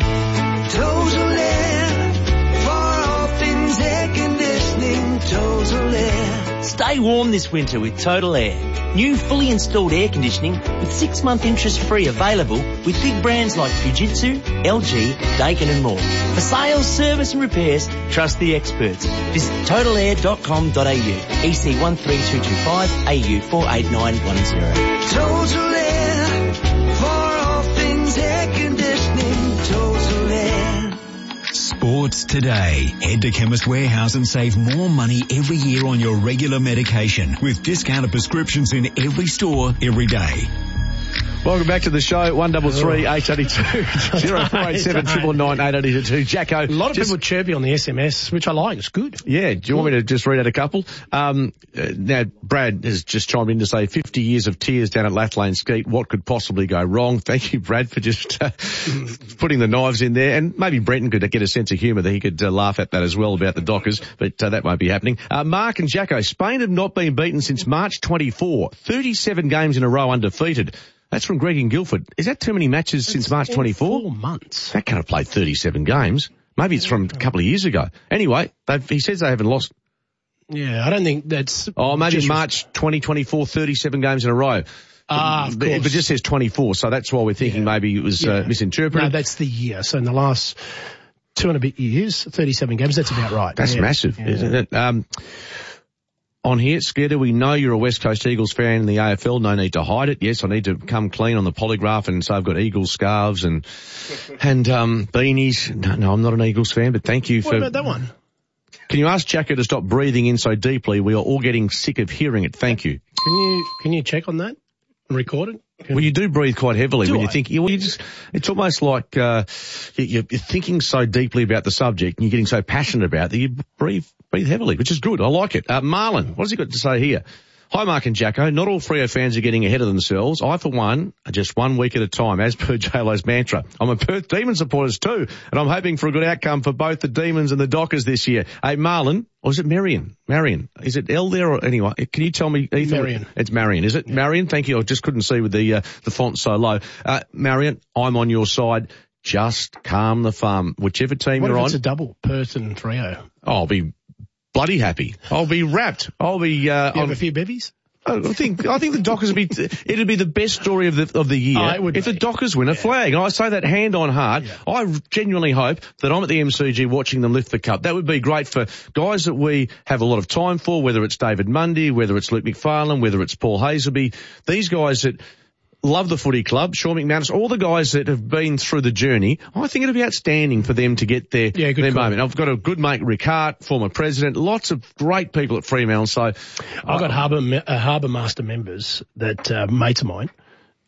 Total Air, for all things air conditioning, Total Air. Stay warm this winter with Total Air. New fully installed air conditioning with six month interest free available with big brands like Fujitsu, L G, Daikin and more. For sales, service and repairs, trust the experts. Visit total air dot com dot a u. E C one three two two five, A U four eight nine one zero. Total Air, for all things air conditioning, Total Air. Sports Today. Head to Chemist Warehouse and save more money every year on your regular medication with discounted prescriptions in every store every day. Welcome back to the show. One double three eight eighty two zero four eight seven triple nine eight eighty two. Jacko, a lot of just, people chirpy on the S M S, which I like. It's good. Yeah. Do you want me to just read out a couple? Um, uh, now Brad has just chimed in to say fifty years of tears down at Lathlane Skeet. What could possibly go wrong? Thank you, Brad, for just uh, putting the knives in there. And maybe Brenton could get a sense of humour that he could uh, laugh at that as well about the Dockers, but uh, that won't be happening. Uh, Mark and Jacko, Spain have not been beaten since March twenty-four. thirty-seven games in a row undefeated. That's from Greg in Guildford. Is that too many matches That's since March twenty-four? Four months. That can't have played thirty-seven games. Maybe it's from a couple of years ago. Anyway, he says they haven't lost. Yeah, I don't think that's... Oh, maybe just... March twenty twenty-four, thirty-seven games in a row. Ah, of but, course. but it just says twenty-four, so that's why we're thinking yeah. maybe it was yeah. uh, misinterpreted. No, that's the year. So in the last two and a bit years, thirty-seven games, that's about right. That's yeah. massive, yeah. isn't it? Um, On here, Skeeter, we know you're a West Coast Eagles fan in the A F L. No need to hide it. Yes, I need to come clean on the polygraph and say I've got Eagles scarves and and um, beanies. No, no, I'm not an Eagles fan, but thank you what for... What about that one? Can you ask Jacko to stop breathing in so deeply? We are all getting sick of hearing it. Thank you. Can you can you check on that and record it? Can well, you do breathe quite heavily do when I? you think. You, well, you just, it's almost like uh, you're, you're thinking so deeply about the subject and you're getting so passionate about it that you breathe breathe heavily, which is good. I like it. Uh, Marlon, what has he got to say here? Hi, Mark and Jacko. Not all Freo fans are getting ahead of themselves. I, for one, are just one week at a time, as per J Lo's mantra. I'm a Perth Demons supporter too, and I'm hoping for a good outcome for both the Demons and the Dockers this year. Hey, Marlon, or is it Marion? Marion. Is it L there or anyway? Can you tell me? Ethan? Marion. It's Marion, is it? Yeah. Marion, thank you. I just couldn't see with the uh, the font so low. Uh, Marion, I'm on your side. Just calm the farm. Whichever team what you're if on. It's a double, Perth and Freo. I'll be bloody happy. I'll be wrapped. I'll be. Uh, you have a few bevies? I think I think the Dockers would be it'd be the best story of the of the year oh, it would if be. the Dockers win a yeah. flag. And I say that hand on heart. Yeah. I genuinely hope that I'm at the M C G watching them lift the cup. That would be great for guys that we have a lot of time for, whether it's David Mundy, whether it's Luke McFarlane, whether it's Paul Hazelby. These guys that love the footy club, Sean McManus, all the guys that have been through the journey. I think it'd be outstanding for them to get their, yeah, their call. moment. I've got a good mate, Rick Hart, former president, lots of great people at Fremantle. So I've got harbour uh, harbour master members that uh, mates of mine,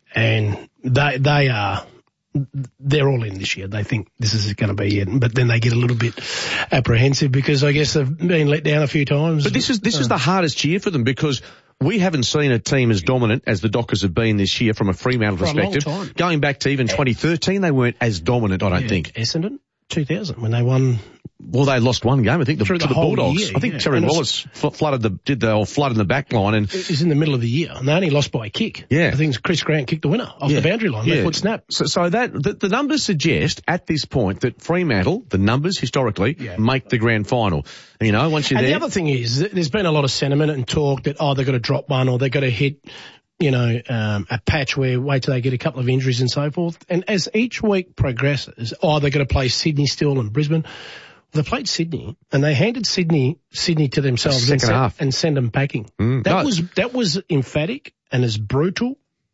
and they they are they're all in this year. They think this is going to be it, but then they get a little bit apprehensive because I guess they've been let down a few times. But this is this uh, is the hardest year for them because we haven't seen a team as dominant as the Dockers have been this year from a Fremantle for perspective. A long time. Going back to even twenty thirteen, they weren't as dominant, I don't yeah, think. Essendon, two thousand, when they won. Well, they lost one game, I think, the, to the, the Bulldogs. Year, I think yeah. Terry Wallace flooded the did the or flooded the back line, and it was in the middle of the year, and they only lost by a kick. Yeah, I think Chris Grant kicked the winner off yeah. the boundary line. Yeah. They put snap. So, so that the, the numbers suggest at this point that Fremantle, the numbers historically, yeah. make the grand final. And, you know, once you're and there. And the other thing is, there's been a lot of sentiment and talk that oh they've got to drop one or they've got to hit. You know, um, a patch where wait till they get a couple of injuries and so forth. And as each week progresses, oh, they're going to play Sydney still and Brisbane. They played Sydney and they handed Sydney Sydney to themselves and, sent, and sent them packing. Mm, that no. was that was emphatic and as brutal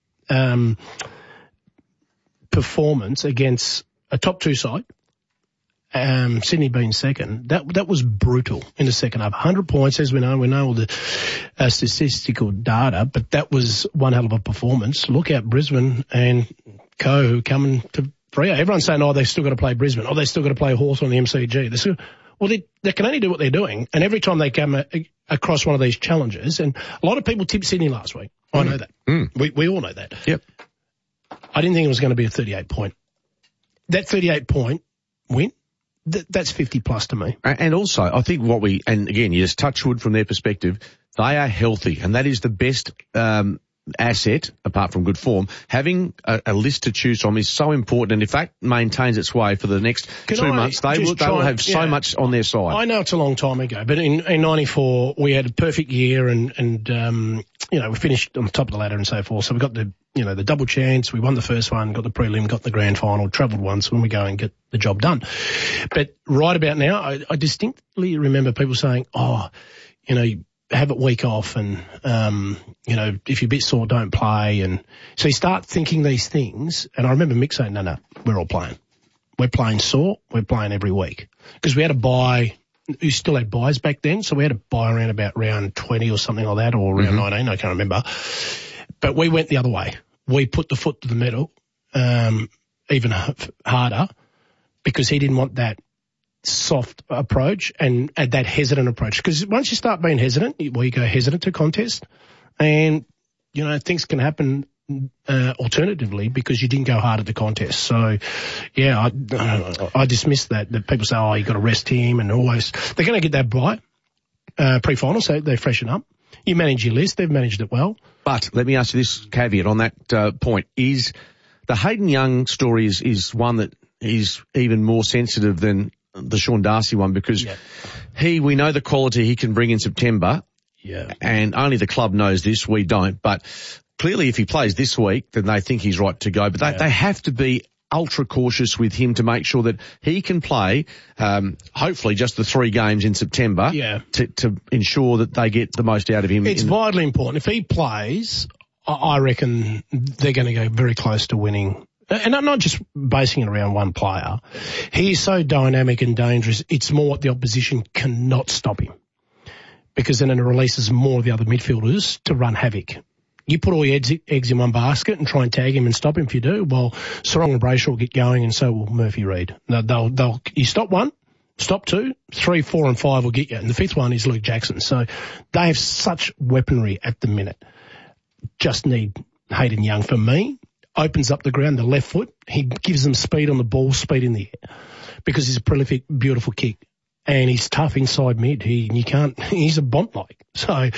um, performance against a top two side. Um, Sydney being second, that that was brutal in the second half. one hundred points, as we know, we know all the uh, statistical data, but that was one hell of a performance. Look out Brisbane and Co coming to Freo. Everyone's saying, oh, they've still got to play Brisbane. Oh, they've still got to play Hawthorn on the M C G. Still, well, they, they can only do what they're doing, and every time they come a, a, across one of these challenges, and a lot of people tipped Sydney last week. I know that. Mm. We, we all know that. Yep. I didn't think it was going to be a thirty-eight point. That thirty-eight point win, Th- that's fifty plus to me. And also, I think what we, and again, you just touch wood from their perspective, they are healthy, and that is the best um, asset, apart from good form. Having a, a list to choose from is so important, and if that maintains its way for the next Can two I months, they will, they will have so yeah. much on their side. I know it's a long time ago, but in, in ninety-four, we had a perfect year, and, and um, you know, we finished on the top of the ladder and so forth, so we got the you know, the double chance. We won the first one, got the prelim, got the grand final, travelled once when we go and get the job done. But right about now, I, I distinctly remember people saying, oh, you know, have a week off and, um, you know, if you're a bit sore, don't play. And so you start thinking these things. And I remember Mick saying, no, no, we're all playing. We're playing sore. We're playing every week. Because we had to buy, we still had buys back then. So we had to buy around about round twenty or something like that, or round mm-hmm. nineteen, I can't remember. But we went the other way. we put the foot to the metal um, even h- harder because he didn't want that soft approach and uh, that hesitant approach. Because once you start being hesitant, well, you go hesitant to contest, and, you know, things can happen uh, alternatively because you didn't go hard at the contest. So, yeah, I, uh, I dismiss that, that people say, oh, you got to rest him and always. They're going to get that bye uh, pre-final, so they freshen up. You manage your list. They've managed it well. But let me ask you this caveat on that uh, point. Is the Hayden Young story is, is one that is even more sensitive than the Sean Darcy one because yeah. he, we know the quality he can bring in September. Yeah. And only the club knows this. We don't. But clearly if he plays this week, then they think he's right to go. But they, yeah. they have to be ultra cautious with him to make sure that he can play, um, hopefully just the three games in September yeah. to, to ensure that they get the most out of him. It's in vitally important. If he plays, I reckon they're going to go very close to winning. And I'm not just basing it around one player. He is so dynamic and dangerous. It's more what the opposition cannot stop him because then it releases more of the other midfielders to run havoc. You put all your eggs, eggs in one basket and try and tag him and stop him if you do. Well, Sarong and Brayshaw will get going and so will Murphy Reid. They'll, they'll, they'll, you stop one, stop two, three, four and five will get you. And the fifth one is Luke Jackson. So they have such weaponry at the minute. Just need Hayden Young for me. Opens up the ground, the left foot. He gives them speed on the ball, speed in the air because he's a prolific, beautiful kick. And he's tough inside mid. He, you can't, he's a bomb-like. So,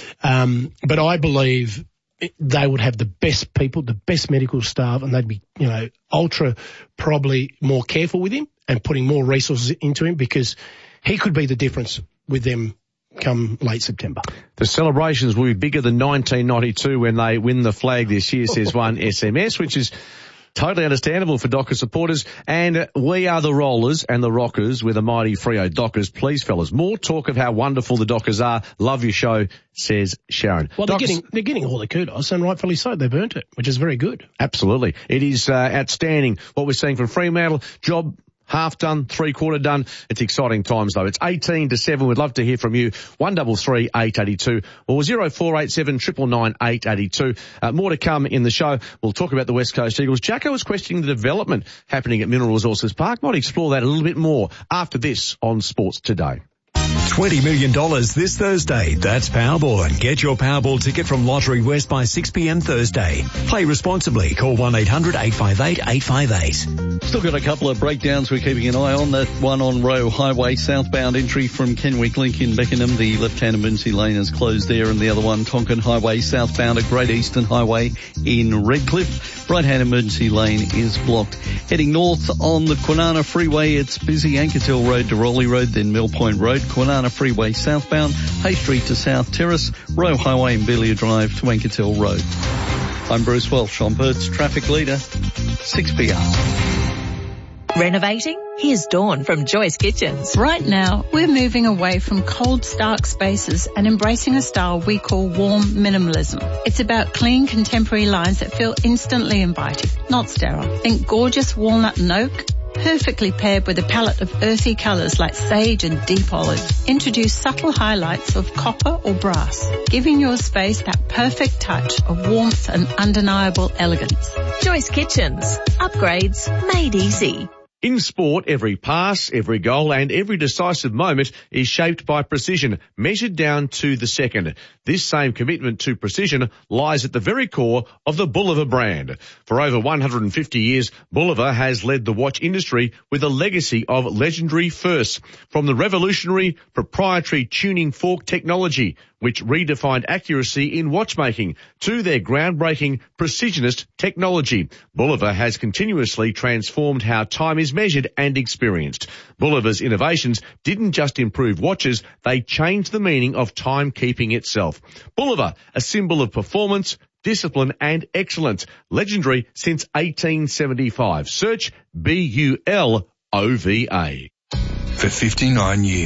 um, but I believe they would have the best people, the best medical staff, and they'd be, you know, ultra probably more careful with him and putting more resources into him because he could be the difference with them come late September. The celebrations will be bigger than nineteen ninety-two when they win the flag this year, says one S M S, which is totally understandable for Dockers supporters. And we are the Rollers and the Rockers with a mighty Freo Dockers. Please, fellas, more talk of how wonderful the Dockers are. Love your show, says Sharon. Well, they're getting, they're getting all the kudos, and rightfully so. They've earned it, which is very good. Absolutely. It is uh, outstanding what we're seeing from Fremantle. Job half done, three quarter done. It's exciting times though. It's eighteen to seven. We'd love to hear from you. one double three eight eighty two or zero four eight seven triple nine eight eighty two. Uh, more to come in the show. We'll talk about the West Coast Eagles. Jacko was questioning the development happening at Mineral Resources Park. Might explore that a little bit more after this on Sports Today. twenty million dollars this Thursday. That's Powerball. Get your Powerball ticket from Lottery West by six p.m. Thursday. Play responsibly. Call one eight hundred eight five eight eight five eight. Still got a couple of breakdowns we're keeping an eye on. That one on Roe Highway, southbound entry from Kenwick Link in Beckenham. The left-hand emergency lane is closed there. And the other one, Tonkin Highway, southbound at Great Eastern Highway in Redcliffe. Right-hand emergency lane is blocked. Heading north on the Kwinana Freeway, it's busy. Ankertil Road to Rowley Road, then Mill Point Road. Kwinana Freeway southbound, Hay Street to South Terrace, Roe Highway and Belia Drive to Ankertil Road. I'm Bruce Welsh on Perth's traffic leader, six P R. Renovating? Here's Dawn from Joyce Kitchens. Right now, we're moving away from cold, stark spaces and embracing a style we call warm minimalism. It's about clean, contemporary lines that feel instantly inviting, not sterile. Think gorgeous walnut and oak, perfectly paired with a palette of earthy colours like sage and deep olive. Introduce subtle highlights of copper or brass, giving your space that perfect touch of warmth and undeniable elegance. Joyce Kitchens. Upgrades made easy. In sport, every pass, every goal and every decisive moment is shaped by precision, measured down to the second. This same commitment to precision lies at the very core of the Bulliver brand. For over one hundred fifty years, Bulliver has led the watch industry with a legacy of legendary firsts. From the revolutionary proprietary tuning fork technology, which redefined accuracy in watchmaking, to their groundbreaking precisionist technology, Bulliver has continuously transformed how time is measured and experienced. Bulliver's innovations didn't just improve watches, they changed the meaning of timekeeping itself. Bulliver, a symbol of performance, discipline and excellence. Legendary since eighteen seventy-five. Search B U L O V A. For fifty-nine years,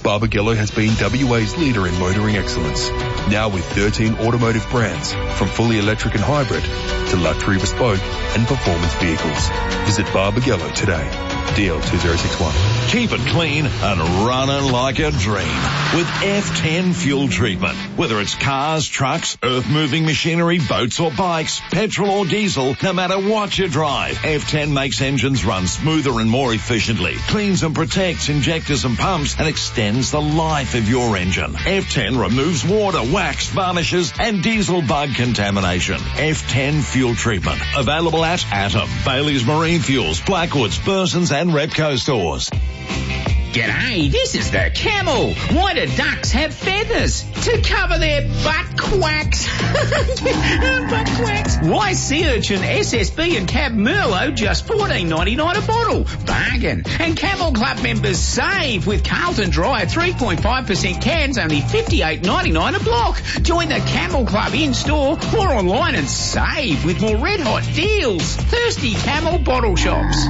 Barbagallo has been W A's leader in motoring excellence. Now with thirteen automotive brands, from fully electric and hybrid to luxury bespoke and performance vehicles. Visit Barbagallo today. D L two zero six one. Keep it clean and running like a dream with F ten fuel treatment. Whether it's cars, trucks, earth-moving machinery, boats or bikes, petrol or diesel, no matter what you drive, F ten makes engines run smoother and more efficiently, cleans and protects injectors and pumps, and extends the life of your engine. F ten removes water, wax, varnishes, and diesel bug contamination. F ten fuel treatment. Available at Atom, Bailey's Marine Fuels, Blackwoods, Burson's, and Repco stores. G'day, this is the Camel. Why do ducks have feathers? To cover their butt quacks. Butt quacks. Why sea urchin, S S B and Cab Merlot just fourteen ninety-nine a bottle? Bargain. And Camel Club members save with Carlton Dry three point five percent cans, only fifty-eight ninety-nine a block. Join the Camel Club in-store or online and save with more red hot deals. Thirsty Camel bottle shops.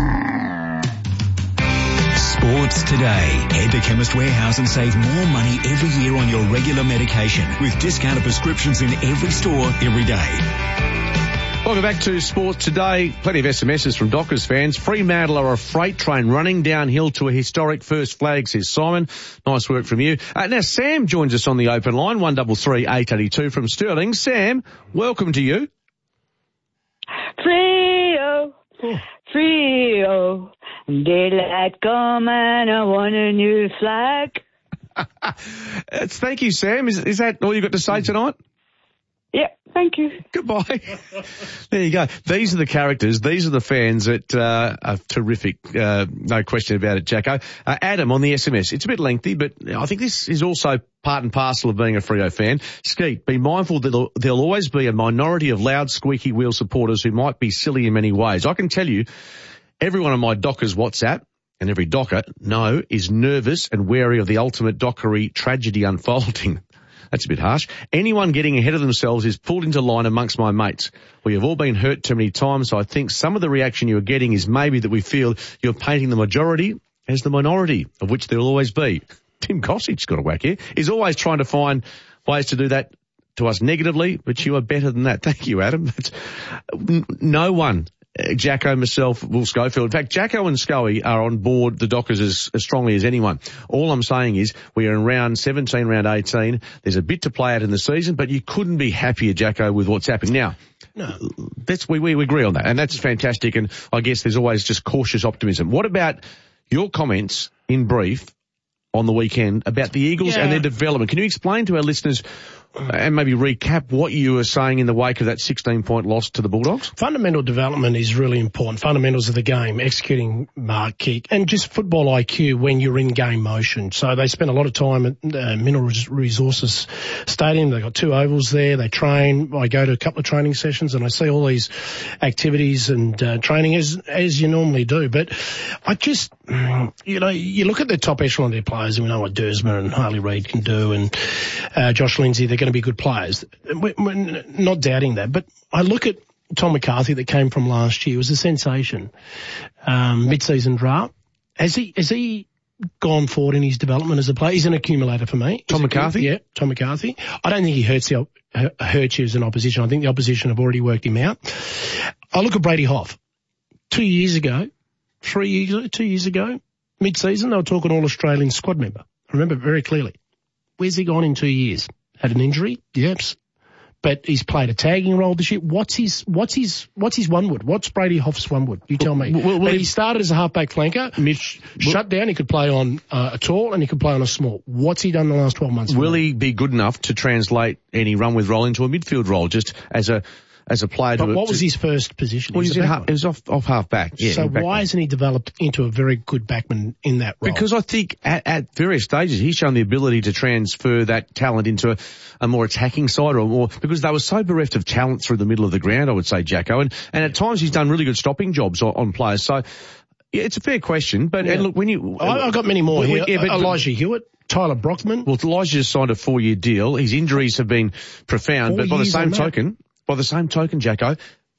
Sports today. Head to Chemist Warehouse and save more money every year on your regular medication with discounted prescriptions in every store every day. Welcome back to Sports Today. Plenty of S M Ses from Dockers fans. Fremantle are a freight train running downhill to a historic first flag, says Simon. Nice work from you. Uh, now, Sam joins us on the open line, one three three, eight eight two from Stirling. Sam, welcome to you. Freo, Freo, daylight come and I want a new flag. It's, thank you, Sam. Is, is that all you've got to say tonight? Yeah, thank you. Goodbye. There you go. These are the characters. These are the fans that uh, are terrific. Uh, no question about it, Jacko. Uh, Adam on the S M S. It's a bit lengthy, but I think this is also part and parcel of being a Freo fan. Skeet, be mindful that there'll, there'll always be a minority of loud, squeaky wheel supporters who might be silly in many ways. I can tell you, everyone on my Dockers WhatsApp, and every Docker, know, is nervous and wary of the ultimate Dockery tragedy unfolding. That's a bit harsh. Anyone getting ahead of themselves is pulled into line amongst my mates. We have all been hurt too many times, so I think some of the reaction you're getting is maybe that we feel you're painting the majority as the minority, of which there will always be. Tim Gossich's got a whack here. He's always trying to find ways to do that to us negatively, but you are better than that. Thank you, Adam. That's, n- no one, uh, Jacko, myself, Will Schofield. In fact, Jacko and Scoey are on board the Dockers as, as strongly as anyone. All I'm saying is we are in round seventeen, round eighteen. There's a bit to play out in the season, but you couldn't be happier, Jacko, with what's happening now. No. That's, we, we, we agree on that, and that's fantastic, and I guess there's always just cautious optimism. What about your comments in brief on the weekend about the Eagles yeah. and their development? Can you explain to our listeners and maybe recap what you were saying in the wake of that sixteen-point loss to the Bulldogs? Fundamental development is really important. Fundamentals of the game, executing mark kick, and just football I Q when you're in game motion. So they spend a lot of time at uh, Mineral Resources Stadium. They've got two ovals there. They train. I go to a couple of training sessions and I see all these activities and uh, training as as you normally do. But I just, you know, you look at the top echelon of their players, and we know what Dersma and Harley Reid can do, and uh, Josh Lindsay, they're going to be good players. We're not doubting that. But I look at Tom McCarthy that came from last year. It was a sensation. Um, mid-season draft. Has he, has he gone forward in his development as a player? He's an accumulator for me. Tom McCarthy? Yeah, Tom McCarthy. I don't think he hurts the, hurts you as an opposition. I think the opposition have already worked him out. I look at Brady Hoff. Two years ago, three years ago, two years ago, mid-season, they were talking all-Australian squad member. I remember very clearly. Where's he gone in two years? Had an injury? Yes. But he's played a tagging role this year. What's his, what's his, what's his one wood? What's Brady Hoff's one wood? You tell me. Well, well, but he started as a halfback flanker. Mitch, shut down. He could play on uh, a tall and he could play on a small. What's he done in the last twelve months? Will he be good enough to translate any run with role into a midfield role just as a, as a player? But to, what to, was his first position? Well, he's in half, he was off, off half back. Yeah, so back why back. hasn't he developed into a very good backman in that role? Because I think at, at various stages he's shown the ability to transfer that talent into a, a more attacking side, or more, because they were so bereft of talent through the middle of the ground, I would say, Jacko. And, and at times he's done really good stopping jobs on, on players. So yeah, it's a fair question. But yeah. and look, when you, I, I've got many more when, here. Yeah, but, Elijah Hewitt. Tyler Brockman. Well, Elijah just signed a four-year deal. His injuries have been profound, Four but by the same on token, by the same token, Jacko,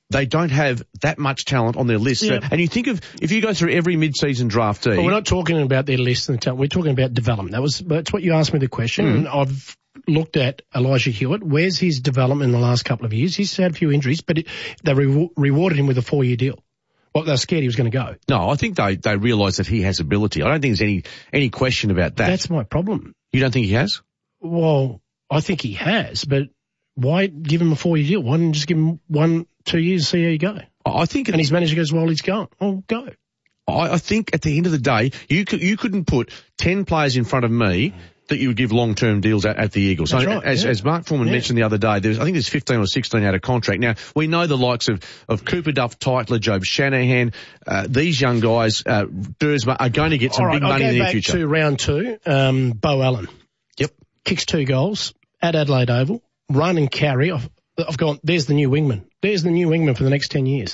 they don't have that much talent on their list. Yeah. So, and you think of, if you go through every mid-season draftee. But we're not talking about their list and the talent. We're talking about development. That was, that's what you asked me the question. Mm. And I've looked at Elijah Hewitt. Where's his development in the last couple of years? He's had a few injuries, but it, they re- rewarded him with a four-year deal. Well, they were scared he was going to go. No, I think they, they realise that he has ability. I don't think there's any, any question about that. That's my problem. You don't think he has? Well, I think he has, but why give him a four-year deal? Why didn't you just give him one, two years, see how you go? I think, and his manager goes, well, he's gone. Oh, go. I, I think at the end of the day, you could, you couldn't put ten players in front of me that you would give long-term deals at, at the Eagles. That's so, right, as, yeah. as Mark Foreman Yeah. mentioned the other day, there's, I think there's fifteen or sixteen out of contract. Now, we know the likes of, of Cooper Duff, Titler, Job Shanahan, uh, these young guys, uh, Dersma, are going to get some All right, big money I'll in go the back future. to round two. Um, Bo Allen. Yep. Kicks two goals at Adelaide Oval. Run and carry. I've, I've gone, there's the new wingman. There's the new wingman for the next ten years.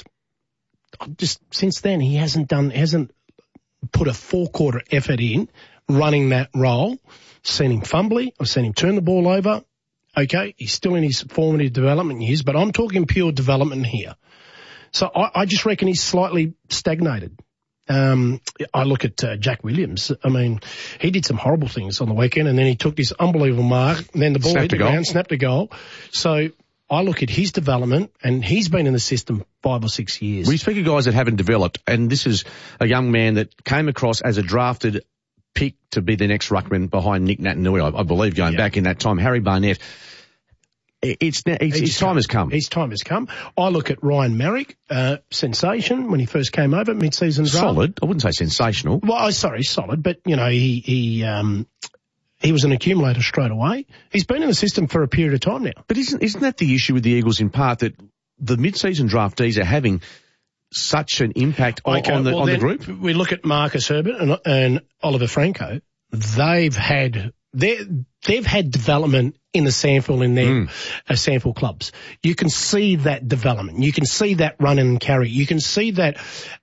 Just since then, he hasn't done, hasn't put a four-quarter effort in running that role. Seen him fumbly. I've seen him turn the ball over. Okay, he's still in his formative development years, but I'm talking pure development here. So I, I just reckon he's slightly stagnated. Um, I look at uh, Jack Williams. I mean, he did some horrible things on the weekend, and then he took this unbelievable mark, and then the ball Snapped hit the a goal. ground, snapped a goal. So I look at his development, and he's been in the system five or six years. We speak of guys that haven't developed, and this is a young man that came across as a drafted pick to be the next ruckman behind Nick Natanui, I, I believe, going Yeah. back in that time. Harry Barnett. It's, it's, his time has come. His time has come. I look at Ryan Merrick, uh, sensation when he first came over, mid-season draft. Solid. I wouldn't say sensational. Well, oh, sorry, solid, but, you know, he, he, um, he was an accumulator straight away. He's been in the system for a period of time now. But isn't, isn't that the issue with the Eagles in part, that the mid-season draftees are having such an impact on, Okay, on, the, well, on the then group? We look at Marcus Herbert and, and Oliver Franco. They've had, they've had development in the sample in their Mm. uh, sample clubs. You can see that development. You can see that run and carry. You can see that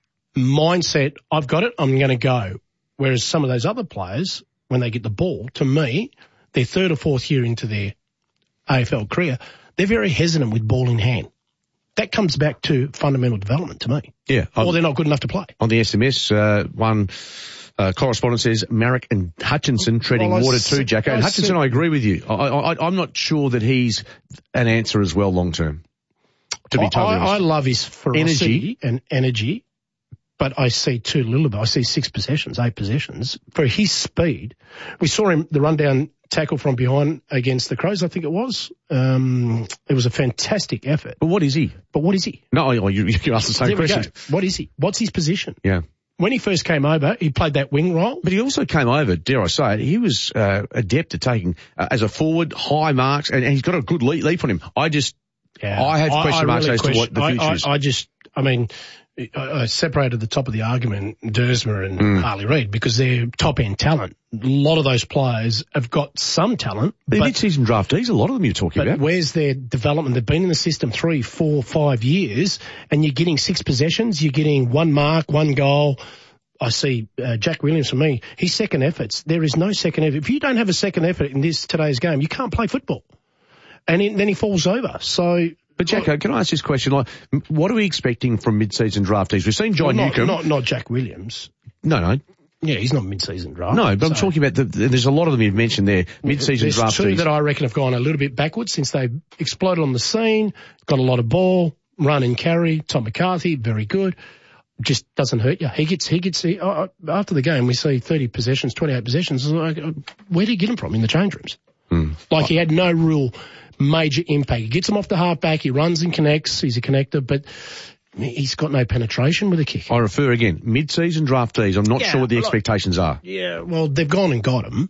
mindset. I've got it. I'm going to go. Whereas some of those other players, when they get the ball, to me, their third or fourth year into their A F L career, they're very hesitant with ball in hand. That comes back to fundamental development to me. Yeah. Or they're not good enough to play. On the S M S, uh, one uh, correspondent says Marek and Hutchinson treading Well, I water s- too, Jacko. And I Hutchinson, said- I agree with you. I, I, I'm not sure that he's an answer as well long term, to be I, totally I, I honest. love his ferocity Energy. and energy, but I see too little of it. I see six possessions, eight possessions. For his speed, we saw him, the rundown tackle from behind against the Crows, I think it was. Um, it was a fantastic effort. But what is he? But what is he? No, you, you asked the same There we go. question. What is he? What's his position? Yeah. When he first came over, he played that wing role. But he also came over, dare I say it, he was uh, adept at taking, uh, as a forward, high marks, and, and he's got a good leap, leap on him. I just, Yeah. I have question marks really as to what the question- future I, is. I, I just, I mean, I, I separated the top of the argument, Dersma and Mm. Harley Reid, because they're top end talent. A lot of those players have got some talent, The but, mid-season draftees, a lot of them you're talking but about. where's their development? They've been in the system three, four, five years, and you're getting six possessions, you're getting one mark, one goal. I see uh, Jack Williams for me, his second efforts. There is no second effort. If you don't have a second effort in this today's game, you can't play football. And he, then he falls over. So, But Jacko, can I ask this question? Like, m- what are we expecting from mid-season draftees? We've seen John well, not, Newcomb. not not Jack Williams. No, no. Yeah, he's not mid-season draft. No, but I'm So- talking about the, the, there's a lot of them you've mentioned there, mid-season There's draftees. two that I reckon have gone a little bit backwards since they exploded on the scene, got a lot of ball, run and carry. Tom McCarthy, very good. Just doesn't hurt you. He gets, he gets, he, uh, after the game we see thirty possessions, twenty-eight possessions. Like, uh, where did he get them from in the change rooms? Hmm. Like he had no real major impact. He gets them off the halfback, he runs and connects, he's a connector, but he's got no penetration with a kick. I refer again, mid-season draftees. I'm not Yeah, sure what the look- expectations are. Yeah, well, they've gone and got him.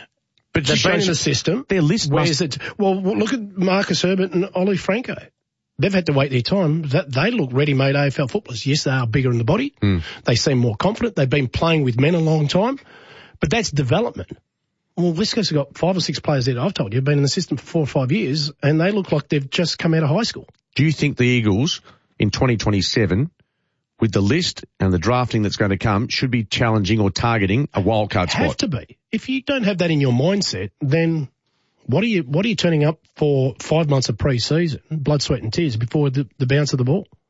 But they've just been in shows the system. Their list Where's must... it? Well, well, look at Marcus Herbert and Ollie Franco. They've had to wait their time. That they look ready-made A F L footballers. Yes, they are bigger in the body. Mm. They seem more confident. They've been playing with men a long time. But that's development. Well, West Coast have got five or six players there that I've told you have been in the system for four or five years, and they look like they've just come out of high school. Do you think the Eagles in twenty twenty-seven, with the list and the drafting that's going to come, should be challenging or targeting a wildcard spot? Have to be. If you don't have that in your mindset, then what are you what are you turning up for five months of pre-season, blood, sweat and tears before the, the bounce of the ball?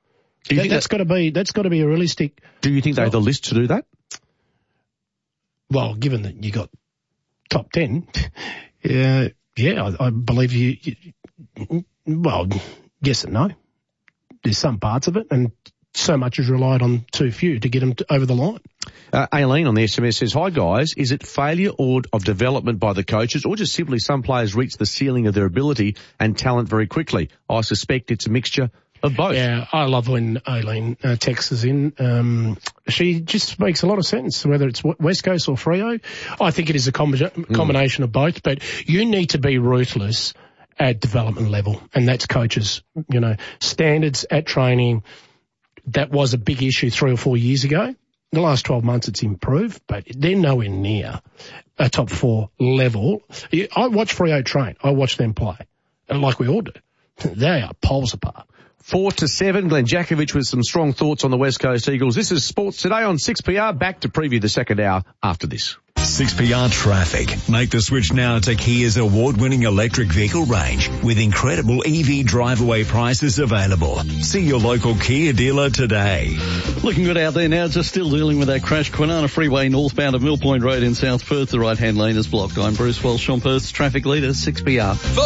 Do you that, think that's that, got to be that's got to be a realistic. Do you think they have the list to do that? Well, given that you got top ten, yeah, yeah, I, I believe you, you. Well, yes and no. There's some parts of it, and so much is relied on too few to get them to, over the line. Uh, Aileen on the S M S says, "Hi guys, is it failure or of development by the coaches, or just simply some players reach the ceiling of their ability and talent very quickly? I suspect it's a mixture of both." Yeah, I love when Aileen uh, texts us in. Um, she just makes a lot of sense, whether it's West Coast or Freo. I think it is a com- combination mm. of both, but you need to be ruthless at development level, and that's coaches. You know, standards at training, that was a big issue three or four years ago. In the last twelve months it's improved, but they're nowhere near a top four level. I watch Freo train. I watch them play, like we all do. They are poles apart. Four to seven, Glenn Jakovic with some strong thoughts on the West Coast Eagles. This is Sports Today on six P R. Back to preview the second hour after this. six P R traffic. Make the switch now to Kia's award-winning electric vehicle range with incredible E V drive-away prices available. See your local Kia dealer today. Looking good out there now, just still dealing with that crash. Kwinana Freeway northbound of Mill Point Road in South Perth. The right-hand lane is blocked. I'm Bruce Welsh on Perth's traffic leader, six P R.